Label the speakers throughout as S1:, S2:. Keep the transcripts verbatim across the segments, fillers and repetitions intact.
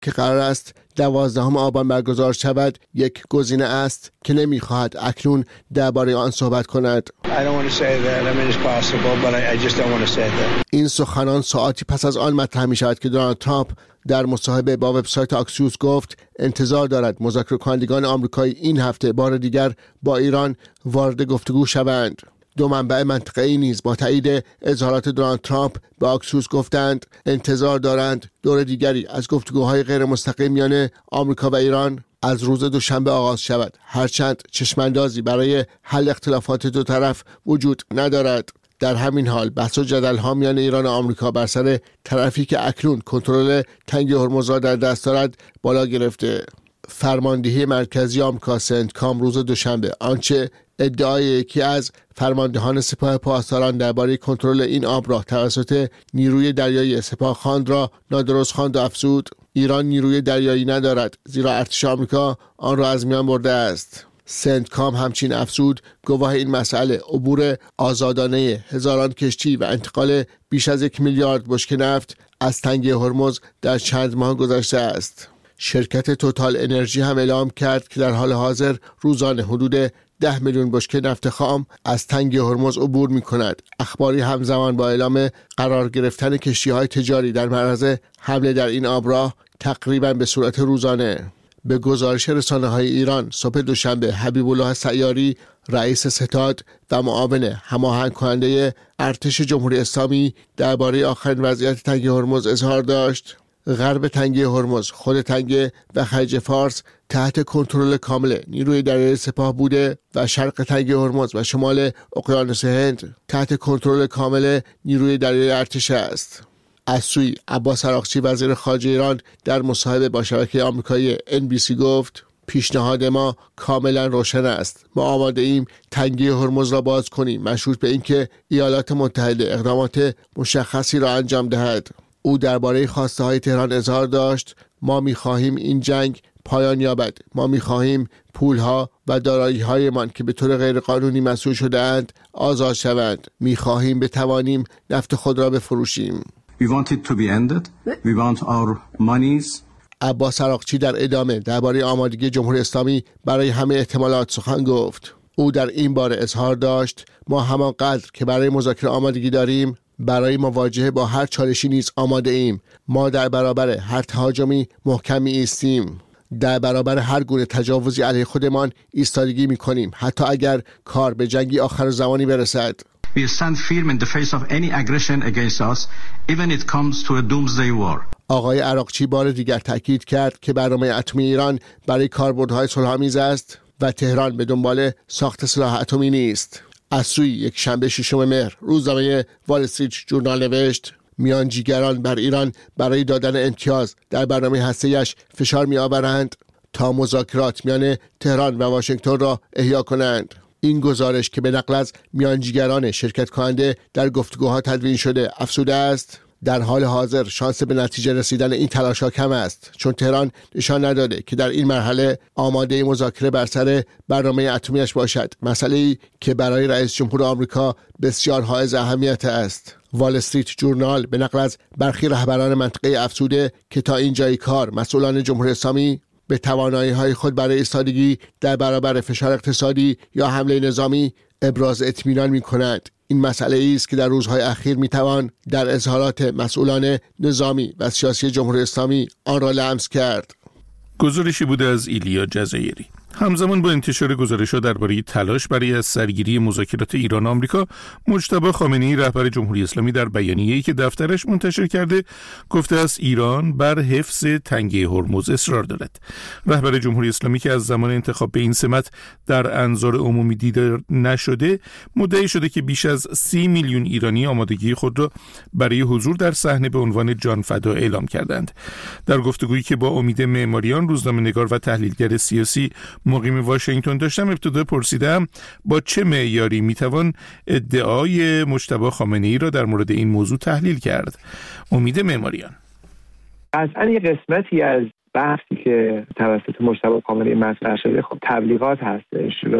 S1: که قرار است دوازدهم آبان برگزار شود یک گزینه است که نمی‌خواهد اکنون درباره آن صحبت کند. این سخنان ساعتی پس از آن مطرح می‌شود که دونالد ترامپ در مصاحبه با وبسایت آکسیوس گفت انتظار دارد مذاکره کنندگان آمریکایی این هفته بار دیگر با ایران وارد گفتگو شوند. دو منبع منطقه‌ای نیز با تایید اظهارات دونالد ترامپ به آکسیوس گفتند انتظار دارند دور دیگری از گفتگوهای غیر مستقیم میان آمریکا و ایران از روز دوشنبه آغاز شود، هرچند چشماندازی برای حل اختلافات دو طرف وجود ندارد. در همین حال بحث و جدل‌ها میان ایران و آمریکا بر سر طرفی که اکنون کنترل تنگه هرمز را در دست دارد بالا گرفته. فرماندهی مرکزی آمریکا سنتکام روز دوشنبه آنچه ادعای یکی از فرماندهان سپاه پاسداران درباره کنترل این آب را توسط نیروی دریایی سپاه خواند را نادرست خواند و افزود ایران نیروی دریایی ندارد زیرا ارتش آمریکا آن را از میان برده است. سنتکام همچنین افزود گواه این مسئله عبور آزادانه هزاران کشتی و انتقال بیش از یک میلیارد بشکه نفت از تنگه هرمز در چند ماه گذشته است. شرکت توتال انرژی هم اعلام کرد که در حال حاضر روزانه حدود ده میلیون بشکه نفت خام از تنگه هرمز عبور می کند. اخباری همزمان با اعلام قرار گرفتن کشتی‌های تجاری در معرض حمله در این آبراه تقریباً به صورت روزانه. به گزارش رسانه‌های ایران صبح دوشنبه حبیب الله سیاری رئیس ستاد و معاون هماهنگ کننده ارتش جمهوری اسلامی درباره آخرین وضعیت تنگه هرمز اظهار داشت. غرب تنگه هرمز، خود تنگه و خلیج فارس تحت کنترل کامل نیروی دریایی سپاه بوده و شرق تنگه هرمز و شمال اقیانوس هند تحت کنترل کامل نیروی دریایی ارتش است. از سوی عباس عراقچی وزیر خارجه ایران در مصاحبه با شبکه آمریکایی ان بی سی گفت پیشنهاد ما کاملا روشن است. ما آماده ایم تنگه هرمز را باز کنیم مشروط به اینکه ایالات متحده اقدامات مشخصی را انجام دهد. او درباره خواسته های تهران اظهار داشت ما می‌خواهیم این جنگ پایان یابد. ما می‌خواهیم پولها و دارایی‌هایمان که به طور غیرقانونی مسئول شده‌اند آزاد شوند. می‌خواهیم بتوانیم نفت خود را بفروشیم.
S2: We want it to be ended. We want our monies.
S1: عباس عراقچی در ادامه درباره آمادگی جمهوری اسلامی برای همه احتمالات سخن گفت. او در این باره اظهار داشت ما همانقدر که برای مذاکره آمادگی داریم برای مواجهه با هر چالشی نیز آماده ایم. ما در برابر هر تهاجمی محکم ایستیم. در برابر هر گونه تجاوزی علیه خودمان ایستادگی می‌کنیم حتی اگر کار به جنگی آخر زمانی برسد.
S2: We stand firm in the face of any aggression against us, even it comes to a doomsday war.
S1: آقای عراقچی بار دیگر تاکید کرد که برنامه اتمی ایران برای کاربردهای صلح‌آمیز است و تهران به دنبال ساخت سلاح اتمی نیست. از سوی یک شنبه ششم مهر روزنامه وال استریت ژورنال نوشت میانجیگران بر ایران برای دادن امتیاز در برنامه هسته‌ایش فشار می‌آورند تا مذاکرات میان تهران و واشنگتن را احیا کنند. این گزارش که به نقل از میانجیگران شرکت کننده در گفتگوها تدوین شده افزوده است در حال حاضر شانس به نتیجه رسیدن این تلاش‌ها کم است چون تهران نشان نداده که در این مرحله آماده مذاکره بر سر برنامه اتمیش باشد، مسئله‌ای که برای رئیس جمهور آمریکا بسیار حائز اهمیت است. وال استریت ژورنال به نقل از برخی رهبران منطقه افزوده که تا اینجای کار مسئولان جمهوری اسلامی به توانایی‌های خود برای ایستادگی در برابر فشار اقتصادی یا حمله نظامی ابراز اطمینان می‌کنند. این مسئله است که در روزهای اخیر می‌توان در اظهارات مسئولان نظامی و سیاسی جمهوری اسلامی آن را لمس کرد.
S3: گزارشی بوده از ایلیا جزایری. همزمان با انتشار گزارش‌ها درباره تلاش برای از سرگیری مذاکرات ایران و آمریکا، مجتبی خامنه‌ای رهبر جمهوری اسلامی در بیانیه‌ای که دفترش منتشر کرده گفته است ایران بر حفظ تنگه هرمز اصرار دارد. رهبر جمهوری اسلامی که از زمان انتخاب به این سمت در انظار عمومی دیده نشده، مدعی شده که بیش از سی میلیون ایرانی آمادگی خود را برای حضور در صحنه به عنوان جانفدا اعلام کردند. در گفتگویی که با امید معماریان، روزنامه‌نگار و تحلیلگر سیاسی مقیم واشنگتن داشتم، ابتدا پرسیدم با چه معیاری میتوان ادعای مجتبی خامنه‌ای را در مورد این موضوع تحلیل کرد. امید معماریان:
S4: اصلا یه قسمتی از بحثی که توسط مجتبی خامنه‌ای مطرح شده خب تبلیغات هستش و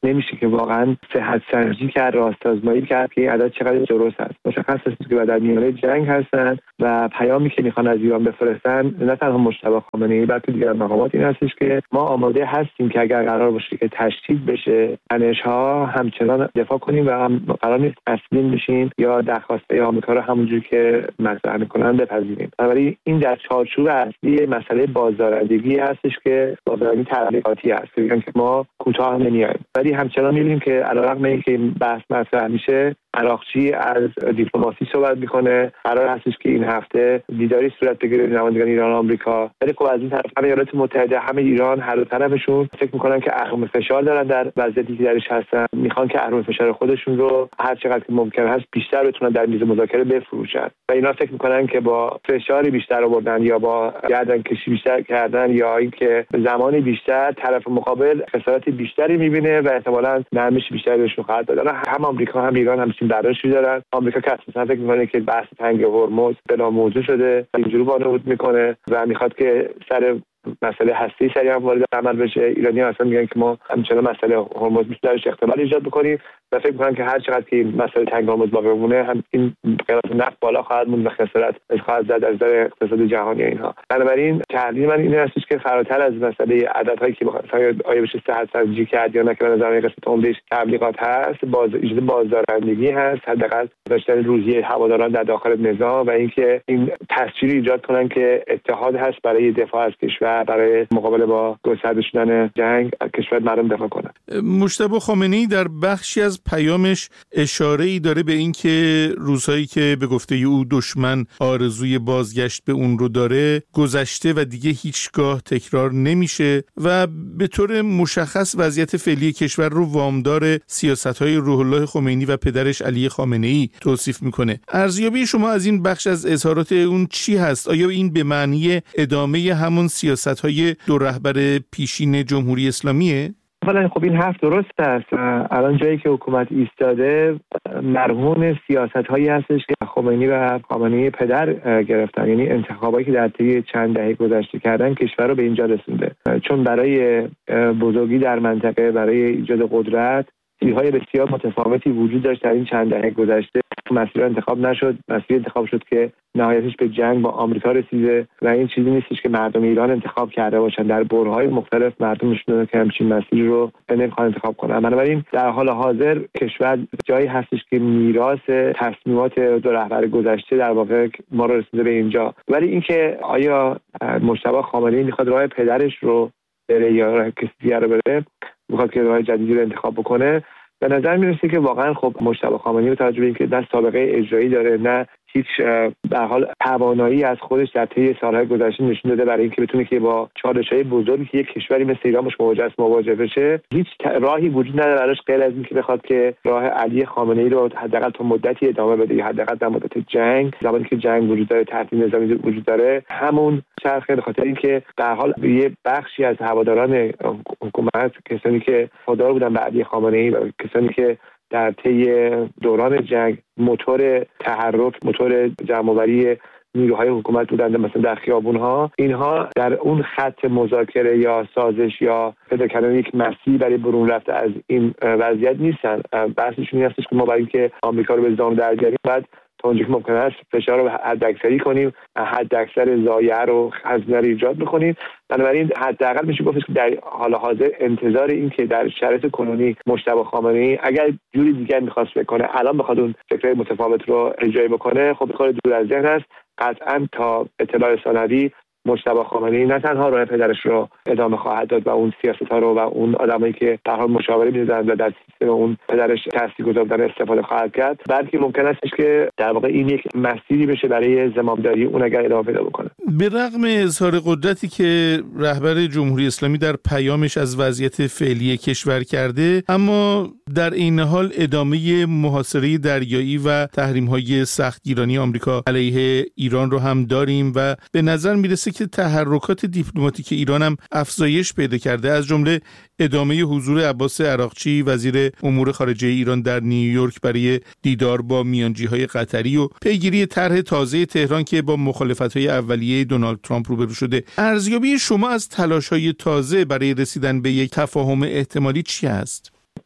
S4: نمیشه که واقعا صحت سنجی کرد، راست آزمایی کرد که این عدد چقدر درست است. مشخص است که در میانه جنگ هستن و پیامی که میخوان از ایران بفرستن نه تنها مجتبی خامنه‌ای بلکه دیگر مقامات این هستش که ما آماده هستیم که اگر قرار باشه که تشدید بشه تنش‌ها همچنان دفاع کنیم و هم قرار نیست تسلیم بشیم یا درخواسته آمریکا رو همونجوری که مطرح می‌کنن بپذیریم. ولی این در چارچوب اصلی مسئله بازدارندگی هستش که بازدارندگی تبلیغاتی است. میگن که ما کوتاه نمیایم، ولی همچنان می‌بینیم که علیرغم اینکه این بحث مطرح میشه عراقچی از دیپلماسی صحبت میکنه. قرار هستش که این هفته دیداری صورت بگیره نمایندگان ایران و آمریکا. ولی خب از این طرف هم ایالات متحده همه ایران هر دو طرفشون فکر میکنن که اهرم فشار دارن در وضعیتی که درش هستن، میخوان که اهرم فشار خودشون رو هر چقدر که ممکن هست بیشتر بتونن در میز مذاکره بفروشن و اینا فکر میکنن که با فشاری بیشتر آوردن یا با گردن کشی بیشتر کردن یا اینکه زمانی بیشتر طرف مقابل خسارت بیشتری میبینه و احتمالاً نرمش بیشتری بهشون خواهد داد. هم آمریکا هم ایران هم برداشتی دارن. آمریکا که اصلا فکر میکنه که بحث تنگ هرمز بلا موضوع شده و اینجوری وانمود میکنه و میخواد که سر مسئله هستی سریعا وارد عمل بشه. ایرانی‌ها اصلا میگن که ما همچنان مسئله هرمز میشه درش اختلال ایجاد بکنیم و فکر میکنن که هر چقدر که این مسئله تنگ هرمز باقی بمونه هم این قیمت نفت بالا خواهد موند و خسارت خواهد زد از نظر اقتصاد جهانی اینها. بنابراین تحلیل من این هستش که فراتر از مسئله عددهایی که بخواد آیا بشه صحت سنجی کرد یا نه که به نظر من قسمت عمده‌اش تبلیغات هست، باز ایجاد بازدارندگی هست، حداقل داشتن روحیه هواداران در داخل نظام و اینکه این تصویری ایجاد کنن که اتحاد هست برای دفاع از کشور، برای مقابله با گسترده شدن جنگ کشور مردم دفاع کنن.
S3: مجتبی خامنه‌ای در بخشی از پیامش اشاره‌ای داره به اینکه روزهایی که به گفته او دشمن آرزوی بازگشت به اون رو داره گذشته و دیگه هیچگاه تکرار نمیشه و به طور مشخص وضعیت فعلی کشور رو وامدار سیاست‌های روح الله خمینی و پدرش علی خامنه‌ای توصیف میکنه. ارزیابی شما از این بخش از اظهارات اون چی هست؟ آیا این به معنی ادامه همون سیاست‌های دو رهبر پیشین جمهوری اسلامیه؟
S4: اولا خب این حرف درست است. الان جایی که حکومت ایستاده مرهون سیاست‌هایی هستش که خمینی و خامنه‌ای پدر گرفتن، یعنی انتخابایی که در طی چند دهه گذشته کردن کشور رو به اینجا رسونده. چون برای بزرگی در منطقه، برای ایجاد قدرت مسیرهای بسیار متفاوتی وجود داشت در این چند دهه گذشته. مسیر انتخاب نشد، مسیر انتخاب شد که نهایتش به جنگ با آمریکا رسیده و این چیزی نیستش که مردم ایران انتخاب کرده باشن. در برهه‌های مختلف مردم نشون که همچین مسیری رو نمیخوان انتخاب کنن. بنابراین در حال حاضر کشور جایی هستش که میراث تصمیمات دو رهبر گذشته در واقع ما رو رسونده به اینجا. ولی اینکه آیا مجتبی خامنه‌ای میخواد راه پدرش رو بره یا راه کسی دیگر رو بره، میخواد که راه جدیدی رو انتخاب بکنه، به نظر میرسه که واقعا خب مجتبی خامنه‌ای به توجه به اینکه نه سابقه اجرایی داره نه هیچ به حال توانایی از خودش در طی سالهای گذشته نشون داده برای اینکه بتونه که با چالش‌های بزرگی که یک کشوری مثل ایران باش مواجه است مواجه بشه. هیچ راهی وجود نداره براش غیر از اینکه بخواد که راه علی خامنه‌ای رو حداقل تا مدتی ادامه بده، حداقل در مدت جنگ، زمانی که جنگ وجود داره، تحریم نظامی وجود داره، همون چرخه. به خاطر اینکه در حال یه بخشی از هواداران حکومت، کسانی که وفادار بودن به علی خامنه‌ای و کسانی که در طی دوران جنگ موتور تحرک، موتور جمع‌آوری نیروهای حکومت بودند، مثلا در خیابون‌ها، اینها در اون خط مذاکره یا سازش یا پیدا کردن یک مسیر برای برون رفته از این وضعیت نیستن. بحثشون این هستش که ما برای اینکه آمریکا رو به زانو در بیاریم بعد تا اونجا که ممکن است فشار رو حداکثری کنیم، حداکثر ضایعه رو هزینه رو ایجاد بکنیم. بنابراین حداقل میشه گفت که در حال حاضر انتظار این که در شرایط کنونی مجتبی خامنه‌ای اگر جوری دیگر می‌خواست بکنه، الان بخواد اون فکرای متفاوت رو اجرا بکنه، خب بخواد دور از ذهن است. قطعاً تا اطلاع ثانوی مجتبی خامنه‌ای نه تنها راه پدرش رو ادامه خواهد داد و اون سیاست‌ها رو و اون آدمایی که در حال مشاوره می‌دادن و در سیستم اون پدرش تاثیرگذار بودن استفاده خواهد کرد، بلکه ممکن است که در واقع این یک مسیری بشه برای زمامداری اون اگر ادامه پیدا بکنه.
S3: به رغم اظهار قدرتی که رهبر جمهوری اسلامی در پیامش از وضعیت فعلی کشور کرده، اما در این حال ادامه محاصره دریایی و تحریم‌های سختگیرانه آمریکا علیه ایران رو هم داریم و به نظر میرسه که تحرکات دیپلماتیک ایران هم افزایش پیدا کرده، از جمله ادامه حضور عباس عراقچی وزیر امور خارجه ایران در نیویورک برای دیدار با میانجی‌های قطری و پیگیری طرح تازه تهران که با مخالفت‌های اولیه دونالد ترامپ روبرو شده. ارزیابی شما از تلاش‌های تازه برای رسیدن به یک تفاهم احتمالی چی است؟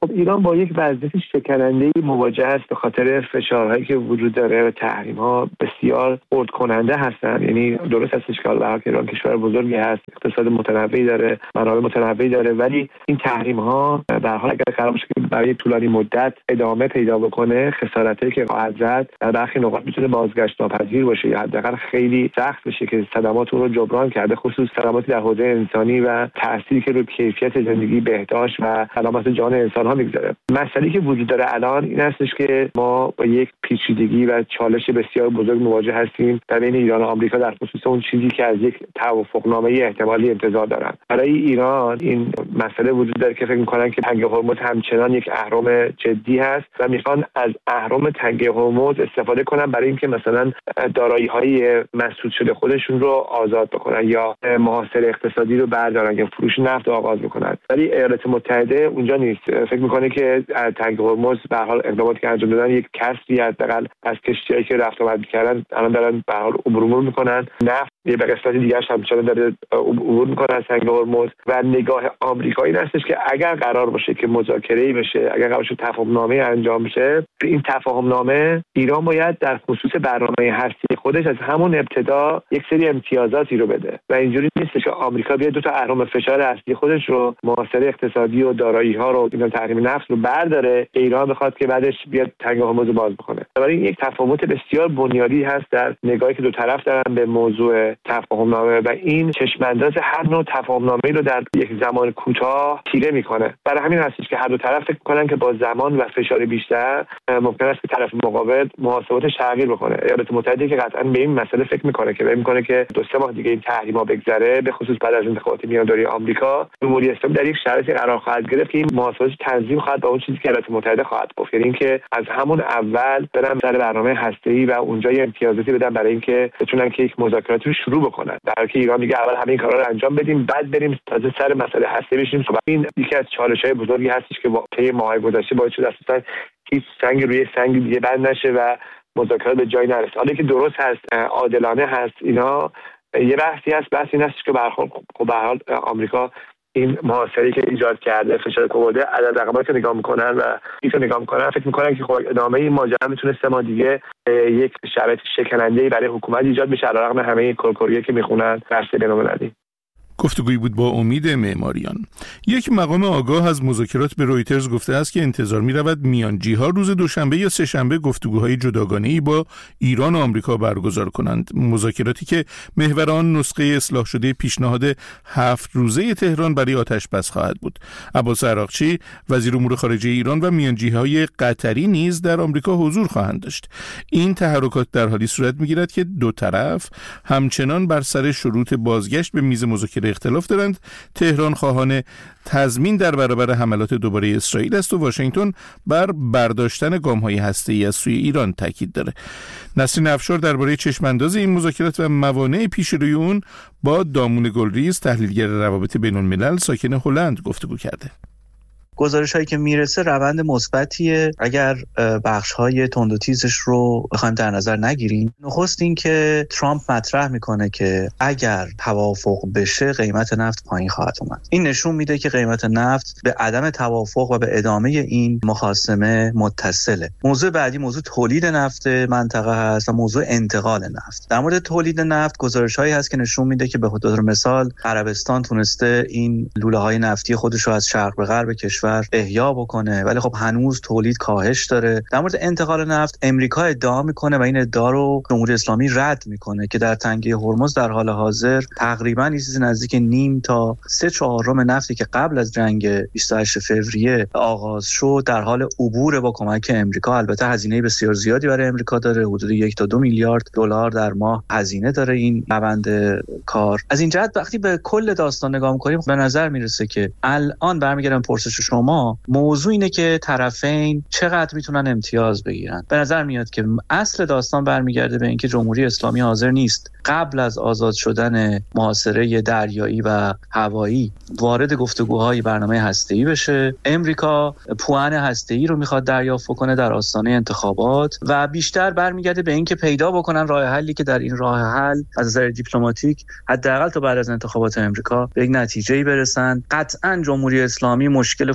S4: خب ایران با یک وضعیت شکننده‌ای مواجه است به خاطر فشارهایی که وجود داره و تحریم‌ها بسیار خرد کننده هستن. یعنی درست هستش که حالا ایران کشور بزرگی هست، اقتصاد متنوعی داره، منابع متنوعی داره، ولی این تحریم‌ها به هر حال اگر قرار باشه که برای طولانی مدت ادامه پیدا بکنه، خسارتی که خواهد زد در برخی نقاط میتونه بازگشت ناپذیر باشه یا حداقل خیلی سخت بشه که صدمات اون رو جبران کرده، خصوص صدماتی در حوزه انسانی و تأثیری که روی کیفیت زندگی، بهداشت و سلامت جان انسان‌ها میگذاره. مسئله‌ای که وجود داره الان این هستش که ما با یک پیچیدگی و چالش بسیار بزرگ مواجه هستیم در بین ایران و آمریکا در خصوص اون چیزی که از یک توافقنامه احتمالی انتظار دارن. برای ایران این مسئله وجود داره که فکر می‌کنن که تنگه هرمز همچنان یک اهرم جدی هست و میخوان از اهرم تنگه هرمز استفاده کنن برای اینکه مثلا دارایی‌های مسدود شده خودشون رو آزاد بکنن یا محاصره اقتصادی رو بردارن یا فروش نفت رو آغاز بکنن. ولی ایالات متحده اونجا نیست. فکر می‌کنه که تنگه هرمز به هر حال اقداماتی که انجام دادن یک کسری حداقل از کشتی‌هایی که رفت آمد می‌کردن الان دارن به هر حال عبور می‌کنن. نفت یه به قسمت دیگه همچنان داره عبور می‌کنه از تنگه هرمز و نگاه آمریکایی این هستش که اگر قرار باشه که مذاکره‌ای بشه، اگر قرار باشه تفاهم‌نامه انجام بشه، این تفاهم‌نامه ایران باید در خصوص برنامه هستی خودش از همون ابتدا یک سری امتیازاتی رو بده و اینجوری نیست که آمریکا بیاد دو تا اهرم فشار اصلی خودش رو، محاصره اقتصادی و دارایی‌ها رو، اینا تحریم نفت رو برداره، ایران بخواد که بعدش بیاد تنگه هرمز باز بکنه. برای این یک تفاوت بسیار بنیادی هست در نگاهی که دو طرف دارن به موضوع تفاهم‌نامه و این چشم‌انداز هر نوع تفاهم‌نامه‌ای رو در یک زمان کوتاه تیره میکنه. برای همین هستش که هر دو طرف فکر می‌کنن که با زمان و فشار بیشتر ممکن است که طرف مقابل محاسباتش تغییر بکنه. ایالات متحده که قطعاً به این مسئله فکر میکنه که فکر میکنه که دو سه ماه دیگه این تحریم‌ها بگذره، به خصوص بعد از انتخابات میان‌دوره آمریکا، جمهوری اسلامی در یک شرایطی قرار خواهد گرفت که این محاسباتش تنظیم خواهد با اون چیزی که ایالات متحده خواهد گفت، یعنی اینکه از همون اول برن سر برنامه هسته‌ای و اونجا یه امتیازاتی بدن برای اینکه بتونن که یک مذاکراتی رو شروع بکنن. در حالی که ایران میگه اول همه این کارا رو انجام بدیم، بعد بریم تازه سر مسئله هسته بشیم. این یکی از چالش‌های بزرگی هستش که طی ماه‌های گذشته باعث شده اساساً هیچ سنگ روی سنگ دیگه بند نشه و مذاکرات به جایی نرسه. حالا که درست هست، عادلانه هست، اینا یه بحثی هست. بحث این هستش که به هر حال خب به هر حال آمریکا این محاصره‌ای که ایجاد کرده، فشار کوورده، عدد رقمایی که نگاه میکنن و ایشون نگاه میکنن فکر میکنن که خب ادامه این ماجرا میتونه سه ماه دیگه یک شرایط شکننده‌ای برای حکومت ایجاد بشه، علیرغم همه کرکریه که میخونن بحث بین‌المللی.
S3: گفتگویی بود با امید معماریان. یک مقام آگاه از مذاکرات به رویترز گفته است که انتظار می‌رود میانجی‌ها روز دوشنبه یا سه‌شنبه گفتگوهای جداگانه‌ای با ایران و آمریکا برگزار کنند. مذاکراتی که محور آن نسخه اصلاح شده پیشنهاد هفت روزه تهران برای آتش‌بس خواهد بود. عباس عراقچی وزیر امور خارجه ایران و میانجی‌های قطری نیز در آمریکا حضور خواهند داشت. این تحرکات در حالی صورت می‌گیرد که دو طرف همچنان بر سر شروط بازگشت به میز مذاکره اختلاف دارند. تهران خواهان تضمین در برابر حملات دوباره اسرائیل است و واشنگتن بر برداشتن گام‌های هسته‌ای از سوی ایران تاکید داره. نسرین افشار درباره چشم‌انداز این مذاکرات و موانع پیش روی اون با دامون گلریز، تحلیلگر روابط بین‌الملل ساکن هلند گفتگو کرده.
S5: گزارش هایی که میرسه روند مثبتیه اگر بخش های تند و تیزش رو بخوایم در نظر نگیریم. نخست این که ترامپ مطرح میکنه که اگر توافق بشه قیمت نفت پایین خواهد اومد. این نشون میده که قیمت نفت به عدم توافق و به ادامه این مخاصمه متصله. موضوع بعدی موضوع تولید نفت منطقه هست و موضوع انتقال نفت. در مورد تولید نفت گزارش هایی هست که نشون میده که به طور مثال عربستان تونسته این لوله های نفتی خودش رو از شرق به غرب کشور احیا بکنه، ولی خب هنوز تولید کاهش داره. در مورد انتقال نفت امریکا ادعا میکنه و این ادعا رو جمهوری اسلامی رد میکنه که در تنگه هرمز در حال حاضر تقریبا چیزی نزدیک نیم تا سه چهارم نفتی که قبل از جنگ بیست و هشت فوریه آغاز شد در حال عبور با کمک امریکا. البته هزینه بسیار زیادی برای امریکا داره، حدود یک تا دو میلیارد دلار در ماه هزینه داره این روند کار. از این جهت وقتی به کل داستان نگاه میکنیم به نظر میرسه که الان برمیگردم پرسش شما، موضوع اینه که طرفین چقدر میتونن امتیاز بگیرن. به نظر میاد که اصل داستان برمیگرده به اینکه جمهوری اسلامی حاضر نیست قبل از آزاد شدن محاصره دریایی و هوایی وارد گفتگوهای برنامه هسته‌ای بشه. امریکا پوان هسته‌ای رو میخواد دریافت کنه در آستانه انتخابات و بیشتر برمیگرده به اینکه پیدا بکنن راه حلی که در این راه حل از نظر دیپلماتیک حداقل تا بعد از انتخابات امریکا به یک نتیجه‌ای برسن. قطعاً جمهوری اسلامی مشکل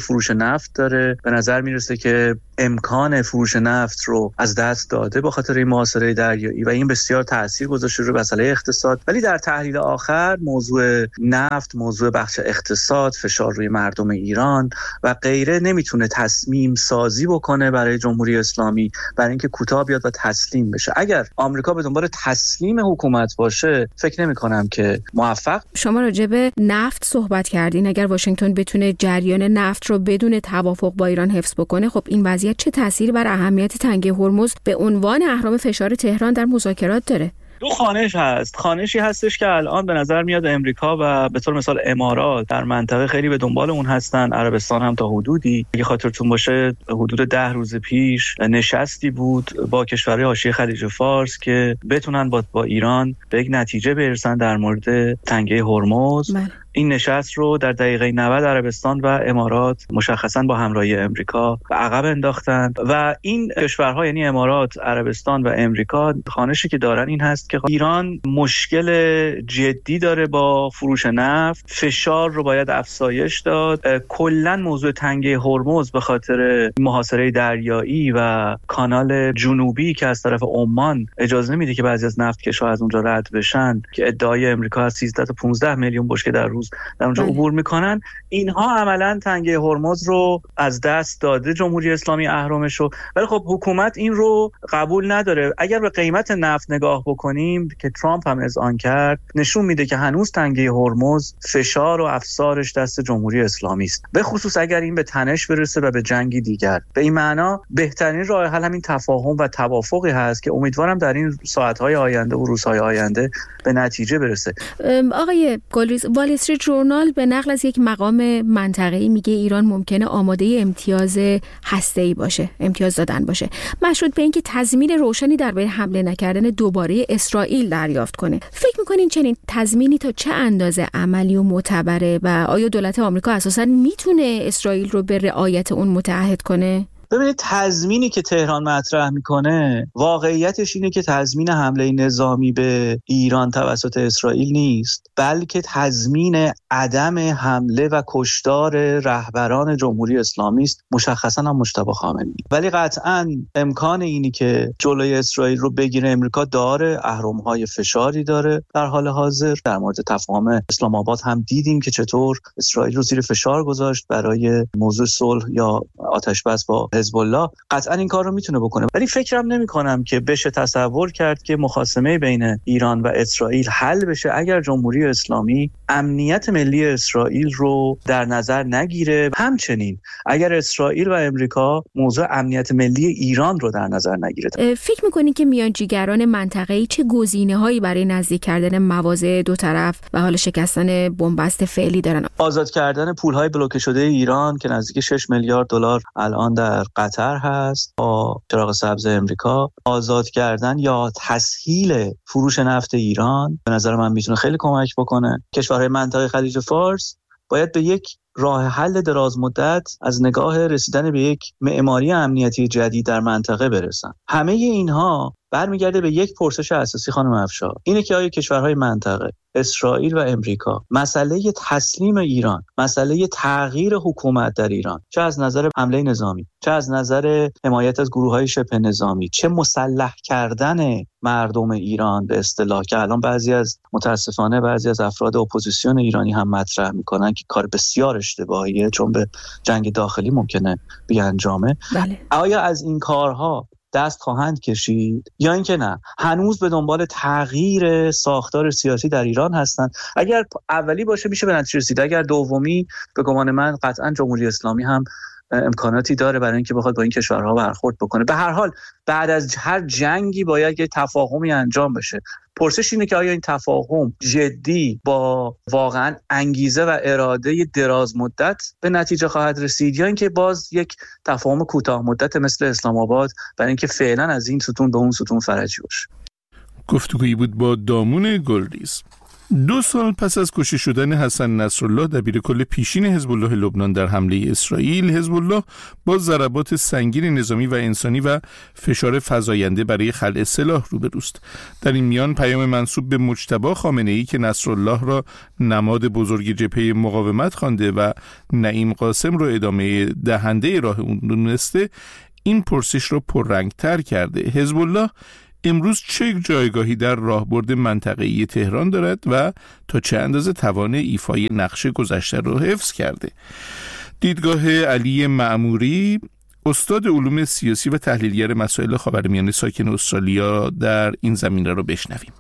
S5: فروش نفت داره. به نظر میرسه که امکان فروش نفت رو از دست داده به خاطر این محاصره دریایی و این بسیار تاثیر گذاشته روی مسئله اقتصاد. ولی در تحلیل آخر موضوع نفت، موضوع بخش اقتصاد، فشار روی مردم ایران و غیره نمیتونه تصمیم سازی بکنه برای جمهوری اسلامی برای اینکه کوتاه بیاد و تسلیم بشه. اگر آمریکا به دنبال تسلیم حکومت باشه فکر نمی کنم که موفق.
S6: شما راجع به نفت صحبت کردین. اگر واشنگتن بتونه جریان نفت رو بدون توافق با ایران حفظ بکنه، خب این وضعیت چه تأثیری بر اهمیت تنگه هرمز به عنوان اهرم فشار تهران در مذاکرات داره؟
S5: دو خانش هست. خانشی هستش که الان به نظر میاد امریکا و به طور مثال امارات در منطقه خیلی به دنبال اون هستن. عربستان هم تا حدودی، اگه خاطرتون باشه حدود ده روز پیش نشستی بود با کشورهای حاشیه خلیج فارس که بتونن با, با ایران به یک نتیجه برسن در مورد تنگه هرمز. من. این نشست رو در دقیقه نود عربستان و امارات مشخصاً با همراهی امریکا به عقب انداختن و این کشورها یعنی امارات، عربستان و امریکا خانشی که دارن این هست که ایران مشکل جدی داره با فروش نفت، فشار رو باید افزایش داد. کلاً موضوع تنگه هرمز به خاطر محاصره دریایی و کانال جنوبی که از طرف عمان اجازه نمیده که بعضی از نفتکش‌ها از اونجا رد بشن که ادعای امریکا از سیزده تا پانزده میلیون بشکه در روز در اونجا عبور میکنن. اینها عملاً تنگه هرمز رو از دست داده جمهوری اسلامی اهرمش رو. ولی خب حکومت این رو قبول نداره. اگر به قیمت نفت نگاه بکنیم که ترامپ هم اذعان کرد، نشون میده که هنوز تنگه هرمز فشار و افسارش دست جمهوری اسلامی است، به خصوص اگر این به تنش برسه و به جنگی دیگر. به این معنا بهترین راه حل همین تفاهم و توافقی هست که امیدوارم در این ساعت‌های آینده و روزهای آینده به نتیجه برسه.
S6: آقای گلریز، وال استریت ژورنال به نقل از یک مقام منطقه‌ای میگه ایران ممکنه آماده امتیاز هسته‌ای باشه، امتیاز دادن باشه، مشروط به اینکه تضمین روشنی درباره حمله نکردن دوباره اسرائیل دریافت کنه. فکر می‌کنین چنین تضمینی تا چه اندازه عملی و معتبره و آیا دولت آمریکا اساساً میتونه اسرائیل رو به رعایت اون متعهد کنه؟
S5: ببینید، تضمینی که تهران مطرح میکنه واقعیتش اینه که تضمین حمله نظامی به ایران توسط اسرائیل نیست، بلکه تضمین عدم حمله و کشتار رهبران جمهوری اسلامی است، مشخصا هم مجتبی خامنه‌ای. ولی قطعا امکان اینی که جلوی اسرائیل رو بگیره امریکا داره، اهرم‌های فشاری داره. در حال حاضر در مورد تفاهم اسلام آباد هم دیدیم که چطور اسرائیل رو زیر فشار گذاشت برای موضوع صلح یا آتش‌بس با حزب الله. قطعا این کار رو میتونه بکنه، ولی فکرم نمی کنم که بشه تصور کرد که مخاصمه بین ایران و اسرائیل حل بشه اگر جمهوری اسلامی امنیت ملی اسرائیل رو در نظر نگیره. همچنین اگر اسرائیل و امریکا موضوع امنیت ملی ایران رو در نظر نگیره.
S6: فکر میکنین که میانجیگران منطقه‌ای چه گزینه‌هایی برای نزدیک کردن مواضع دو طرف و حال شکستن بنبست فعلی دارن؟
S5: آزاد کردن پول‌های بلوکه شده ایران که نزدیک شش میلیارد دلار الان در قطر هست با چراغ سبز امریکا، آزاد کردن یا تسهیل فروش نفت ایران به نظر من میتونه خیلی کمک بکنه. کشورهای منطقه خلیج فارس باید به یک راه حل دراز مدت از نگاه رسیدن به یک معماری امنیتی جدید در منطقه برسن. همه اینها برمیگرده به یک پرسش اساسی خانم افشار، اینه که آیا کشورهای منطقه اسرائیل و امریکا مسئله تسلیم ایران، مسئله تغییر حکومت در ایران، چه از نظر حمله نظامی، چه از نظر حمایت از گروه‌های شبه نظامی، چه مسلح کردن مردم ایران به اصطلاح که الان بعضی از متاسفانه بعضی از افراد اپوزیسیون ایرانی هم مطرح میکنن که کار بسیار اشتباهیه چون به جنگ داخلی ممکنه بیانجامه.
S6: بله.
S5: آیا از این کارها دست خواهند کشید یا اینکه نه هنوز به دنبال تغییر ساختار سیاسی در ایران هستند؟ اگر اولی باشه میشه به نتیجه رسید، اگر دومی به گمان من قطعا جمهوری اسلامی هم امکاناتی داره برای اینکه بخواد با این کشورها برخورد بکنه. به هر حال بعد از هر جنگی باید یک تفاهمی انجام بشه. پرسش اینه که آیا این تفاهم جدی با واقعا انگیزه و اراده دراز مدت به نتیجه خواهد رسید یا اینکه باز یک تفاهم کوتاه مدت مثل اسلام آباد برای اینکه فعلا از این ستون به اون ستون فرجی باشه.
S3: گفتگویی بود با دامون گلریز. دو سال پس از کشته شدن حسن نصرالله دبیرکل پیشین حزب الله لبنان در حمله اسرائیل، حزب الله با ضربات سنگین نظامی و انسانی و فشار فزاینده برای خلع سلاح روبروست. در این میان پیام منسوب به مجتبی خامنه‌ای که نصرالله را نماد بزرگ جبهه مقاومت خوانده و نعیم قاسم را ادامه دهنده راه اون دونسته، این پرسش را پررنگ‌تر کرده. حزب الله امروز چه جایگاهی در راهبرد منطقه‌ای تهران دارد و تا چه اندازه توان ایفای نقش گذشته را حفظ کرده؟ دیدگاه علی معموری، استاد علوم سیاسی و تحلیلگر مسائل خاورمیانه ساکن استرالیا، در این زمینه را بشنویم.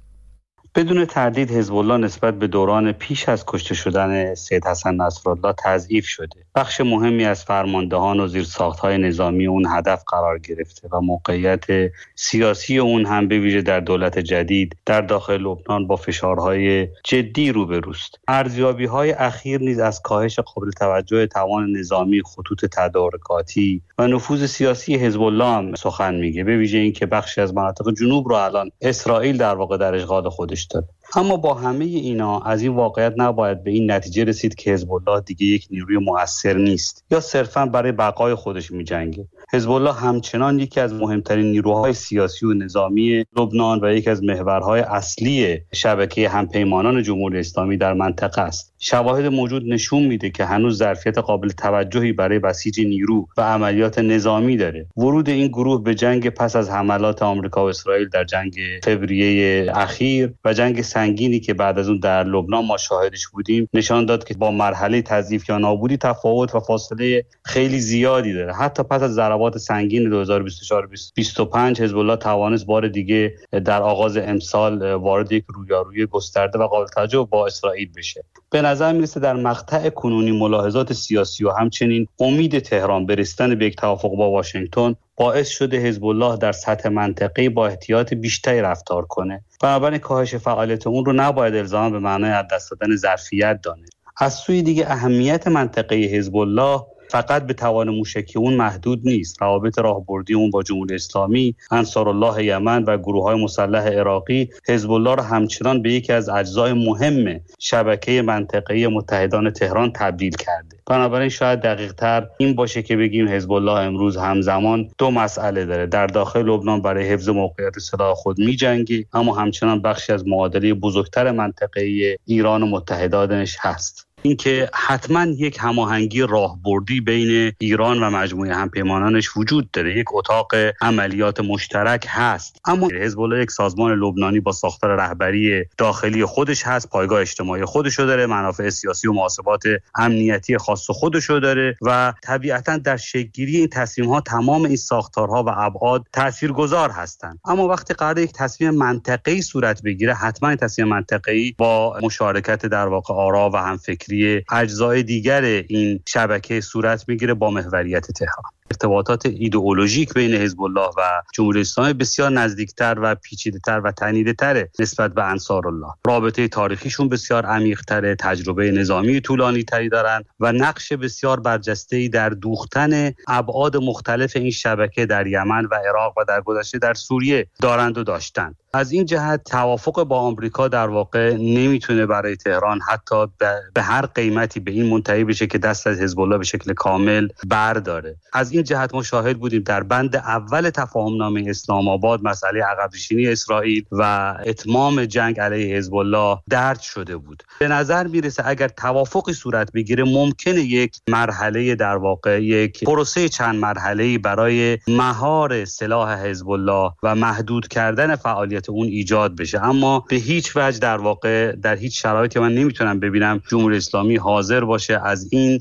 S7: بدون تردید حزب الله نسبت به دوران پیش از کشته شدن سید حسن نصرالله تضعیف شده. بخش مهمی از فرماندهان و زیرساخت‌های نظامی اون هدف قرار گرفته و موقعیت سیاسی اون هم به ویژه در دولت جدید در داخل لبنان با فشارهای جدی روبروست. ارزیابی‌های اخیر نیز از کاهش قابل توجه توان نظامی، خطوط تدارکاتی و نفوذ سیاسی حزب الله هم سخن میگه، به ویژه اینکه بخشی از مناطق جنوب رو الان اسرائیل در واقع در اشغال خودش داره. اما با همه اینا از این واقعیت نباید به این نتیجه رسید که حزب الله دیگه یک نیروی مؤثر نیست یا صرفاً برای بقای خودش می‌جنگه. حزب الله همچنان یکی از مهمترین نیروهای سیاسی و نظامی لبنان و یکی از محورهای اصلی شبکه همپیمانان جمهوری اسلامی در منطقه است. شواهد موجود نشون میده که هنوز ظرفیت قابل توجهی برای بسیج نیرو و عملیات نظامی داره. ورود این گروه به جنگ پس از حملات آمریکا و اسرائیل در جنگ فوریه اخیر و جنگ سنگینی که بعد از اون در لبنان ما شاهدش بودیم نشان داد که با مرحله تضعیف یا نابودی تفاوت و فاصله خیلی زیادی داره. حتی پس از ضربات سنگین دو هزار و بیست و چهار بیست و پنج حزب الله توانست بار دیگه در آغاز امسال وارد یک رویارویی گسترده و قابل توجه با اسرائیل بشه. به نظر میرسه در مقطع کنونی ملاحظات سیاسی و همچنین امید تهران به رسیدن به یک توافق با واشنگتن باعث شده حزب الله در سطح منطقه‌ای با احتیاط بیشتری رفتار کنه. بنابراین کاهش فعالیت اون رو نباید الزاما به معنای از دست دادن ظرفیت دانست. از سوی دیگه اهمیت منطقه‌ای حزب الله فقط به توان موشکی اون محدود نیست. روابط راهبردی اون با جمهوری اسلامی، انصارالله یمن و گروه‌های مسلح عراقی حزب الله را همچنان به یکی از اجزای مهم شبکه منطقه‌ای متحدان تهران تبدیل کرده. بنابراین شاید دقیق‌تر این باشه که بگیم حزب الله امروز همزمان دو مسئله داره. در داخل لبنان برای حفظ موقعیت سلاح خود می‌جنگه، اما همچنان بخشی از معادله بزرگتر منطقه‌ای ایران و متحدانش هست. اینکه حتما یک هماهنگی راهبردی بین ایران و مجموعه همپیمانانش وجود داره، یک اتاق عملیات مشترک هست، اما حزب الله یک سازمان لبنانی با ساختار رهبری داخلی خودش هست، پایگاه اجتماعی خودشو داره، منافع سیاسی و محاسبات امنیتی خاص خودشو داره و طبیعتا در شکل‌گیری این تصمیم‌ها تمام این ساختارها و ابعاد تاثیرگذار هستند. اما وقتی قرار یک تصمیم منطقه‌ای صورت بگیره، حتما این تصمیم منطقه‌ای با مشارکت در واقع آرا و همفکری اجزای دیگر این شبکه صورت میگیره با محوریت تهران. ارتباطات ایدئولوژیک بین حزب الله و جمهوری اسلامی بسیار نزدیکتر و پیچیده‌تر و تنیده‌تره نسبت به انصارالله. رابطه تاریخیشون بسیار عمیق‌تره، تجربه نظامی طولانی‌تری دارن و نقش بسیار برجسته‌ای در دوختن ابعاد مختلف این شبکه در یمن و عراق و در گذشته در سوریه دارند و داشتند. از این جهت توافق با آمریکا در واقع نمیتونه برای تهران حتی به هر قیمتی به این منتهی بشه که دست از حزب الله به شکل کامل برداره. از این جهت ما شاهد بودیم در بند اول تفاهمنامه اسلام آباد مسئله عقب‌نشینی اسرائیل و اتمام جنگ علیه حزب الله درج شده بود. به نظر میرسه اگر توافقی صورت بگیره ممکنه یک مرحله در واقع یک پروسه چند مرحله‌ای برای مهار سلاح حزب الله و محدود کردن فعالیت اون ایجاد بشه، اما به هیچ وجه در واقع در هیچ شرایطی من نمیتونم ببینم جمهوری اسلامی حاضر باشه از این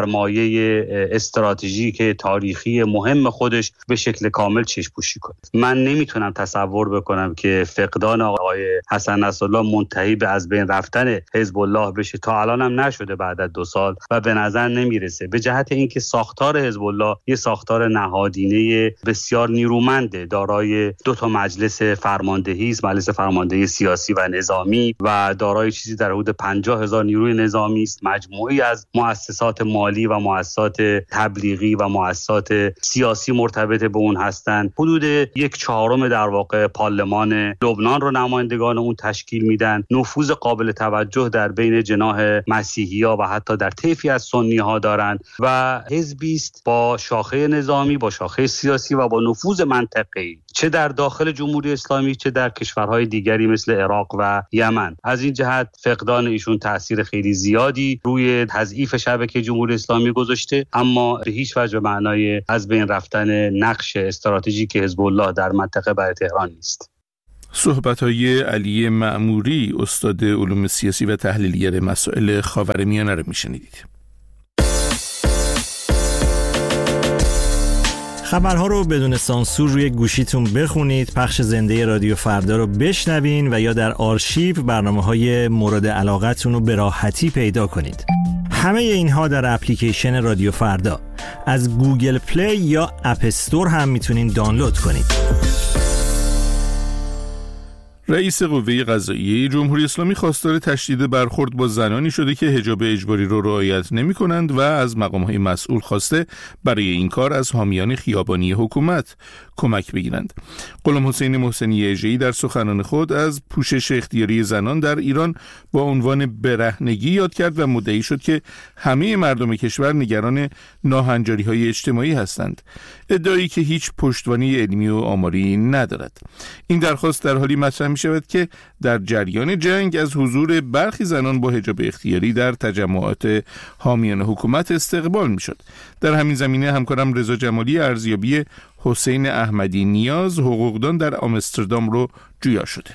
S7: سرمایه استراتژیک تاریخی مهم خودش به شکل کامل چشم‌پوشی کنه. من نمیتونم تصور بکنم که فقدان آقای حسن نصرالله منتهی به از بین رفتن حزب الله بشه. تا الان هم نشده بعد از دو سال و به نظر نمیرسه، به جهت اینکه ساختار حزب الله یه ساختار نهادینه بسیار نیرومنده، دارای دو تا مجلس فرماندهی است، مجلس فرماندهی سیاسی و نظامی و دارای چیزی در حدود پنجاه هزار نیروی نظامی است، مجموعی از مؤسسات مالی و مؤسسات تبلیغی و مؤسسات مؤسسات سیاسی مرتبط به اون هستند. حدود یک چهارم در واقع پارلمان لبنان رو نمایندگان اون تشکیل میدن. نفوذ قابل توجه در بین جناح مسیحی‌ها و حتی در طیفی از سنی‌ها دارند و حزبی است با شاخه نظامی، با شاخه سیاسی و با نفوذ منطقه‌ای، چه در داخل جمهوری اسلامی چه در کشورهای دیگری مثل عراق و یمن. از این جهت فقدان ایشون تأثیر خیلی زیادی روی تضعیف شبکه جمهوری اسلامی گذاشته، اما به هیچ وجه به معنای از بین رفتن نقش استراتژیک حزب الله در منطقه برای تهران نیست.
S3: صحبت‌های علی معموری، استاد علوم سیاسی و تحلیلگر مسائل خاورمیانه رو میشنیدید.
S8: خبرها رو بدون سانسور روی گوشیتون بخونید، پخش زنده رادیو فردا رو بشنوین و یا در آرشیو برنامه‌های مورد علاقتون رو به راحتی پیدا کنید. همه اینها در اپلیکیشن رادیو فردا از گوگل پلی یا اپ استور هم میتونین دانلود کنید.
S3: رئیس قوه قضاییه جمهوری اسلامی خواستار تشدید برخورد با زنانی شده که حجاب اجباری رو رعایت نمی کنند و از مقام‌های مسئول خواسته برای این کار از حامیان خیابانی حکومت کمک بگیرند. غلام حسین محسنی اژه‌ای در سخنان خود از پوشش اختیاری زنان در ایران با عنوان برهنگی یاد کرد و مدعی شد که همه مردم کشور نگران ناهنجاری‌های اجتماعی هستند، ادعایی که هیچ پشتوانه علمی و آماری ندارد. این درخواست در حالی مطرح می شود که در جریان جنگ از حضور برخی زنان با حجاب اختیاری در تجمعات حامیان حکومت استقبال می شد. در همین زمینه همکارم رضا جمالی ارزیابی حسین احمدی نیاز، حقوقدان در آمستردام رو جویا شده.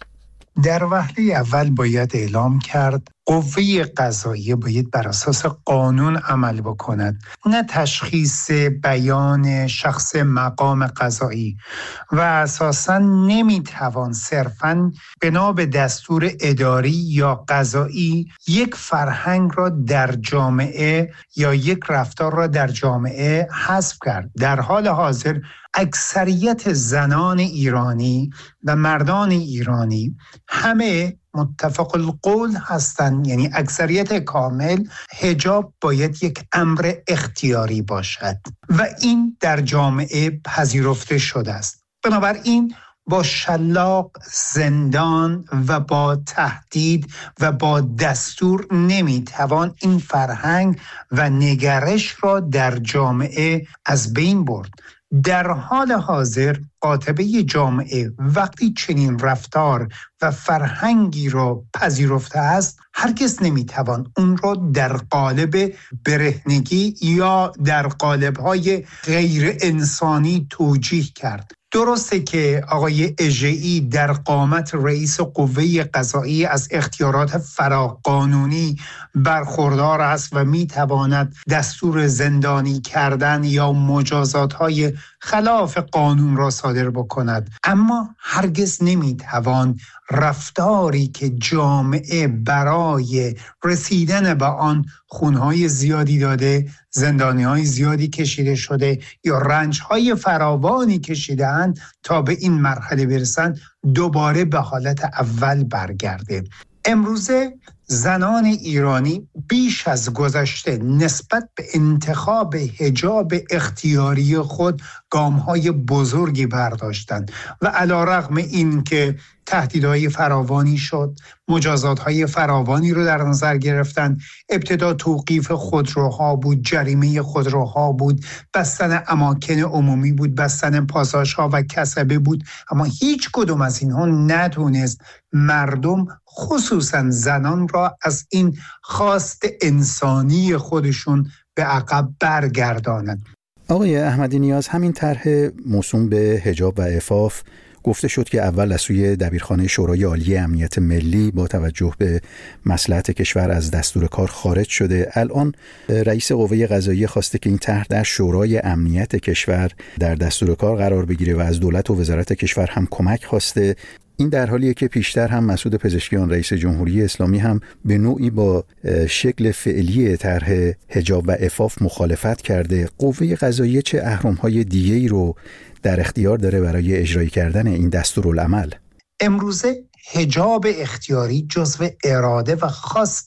S9: در وهله اول باید اعلام کرد قوه قضاییه باید بر اساس قانون عمل بکند، نه تشخیص بیان شخص مقام قضایی، و اساساً نمیتوان صرفاً بنا به دستور اداری یا قضایی یک فرهنگ را در جامعه یا یک رفتار را در جامعه حذف کرد. در حال حاضر اکثریت زنان ایرانی و مردان ایرانی همه متفق القول هستند، یعنی اکثریت کامل حجاب باید یک امر اختیاری باشد و این در جامعه پذیرفته شده است. بنابراین با شلاق، زندان و با تهدید و با دستور نمیتوان این فرهنگ و نگرش را در جامعه از بین برد. در حال حاضر قاطبه جامعه وقتی چنین رفتار و فرهنگی را پذیرفته است، هرگز نمیتوان اون را در قالب برهنگی یا در قالب‌های غیر انسانی توجیه کرد. درسته که آقای اژه‌ای در قامت رئیس قوه قضاییه از اختیارات فراقانونی برخوردار است و میتواند دستور زندانی کردن یا مجازات‌های خلاف قانون را صادر بکند، اما هرگز نمیتوان رفتاری که جامعه برای رسیدن به آن خونهای زیادی داده، زندانی‌های زیادی کشیده شده یا رنج‌های فراوانی کشیده‌اند تا به این مرحله برسند، دوباره به حالت اول برگرده. امروزه زنان ایرانی بیش از گذشته نسبت به انتخاب حجاب اختیاری خود گام‌های بزرگی برداشتند و علی‌رغم این که تهدیدهای فراوانی شد، مجازات‌های فراوانی رو در نظر گرفتن، ابتدا توقیف خودروها بود، جریمه خودروها بود، بستن اماکن عمومی بود، بستن پاساژها و کسبه بود، اما هیچ کدوم از اینها نتونست مردم خصوصا زنان را از این خواست انسانی خودشون به عقب برگردانند.
S10: آقای احمدی نیاز، همین طرح موسوم به حجاب و عفاف گفته شد که اول از سوی دبیرخانه شورای عالی امنیت ملی با توجه به مصلحت کشور از دستور کار خارج شده. الان رئیس قوه قضاییه خواسته که این طرح در شورای امنیت کشور در دستور کار قرار بگیره و از دولت و وزارت کشور هم کمک خواسته. این در حالیه که پیشتر هم مسعود پزشکیان رئیس جمهوری اسلامی هم به نوعی با شکل فعلی طرح حجاب و عفاف مخالفت کرده. قوه قضاییه چه اهرم‌های دیگه‌ای رو در اختیار داره برای اجرایی کردن این دستورالعمل؟
S9: امروزه حجاب اختیاری جزو اراده و خواست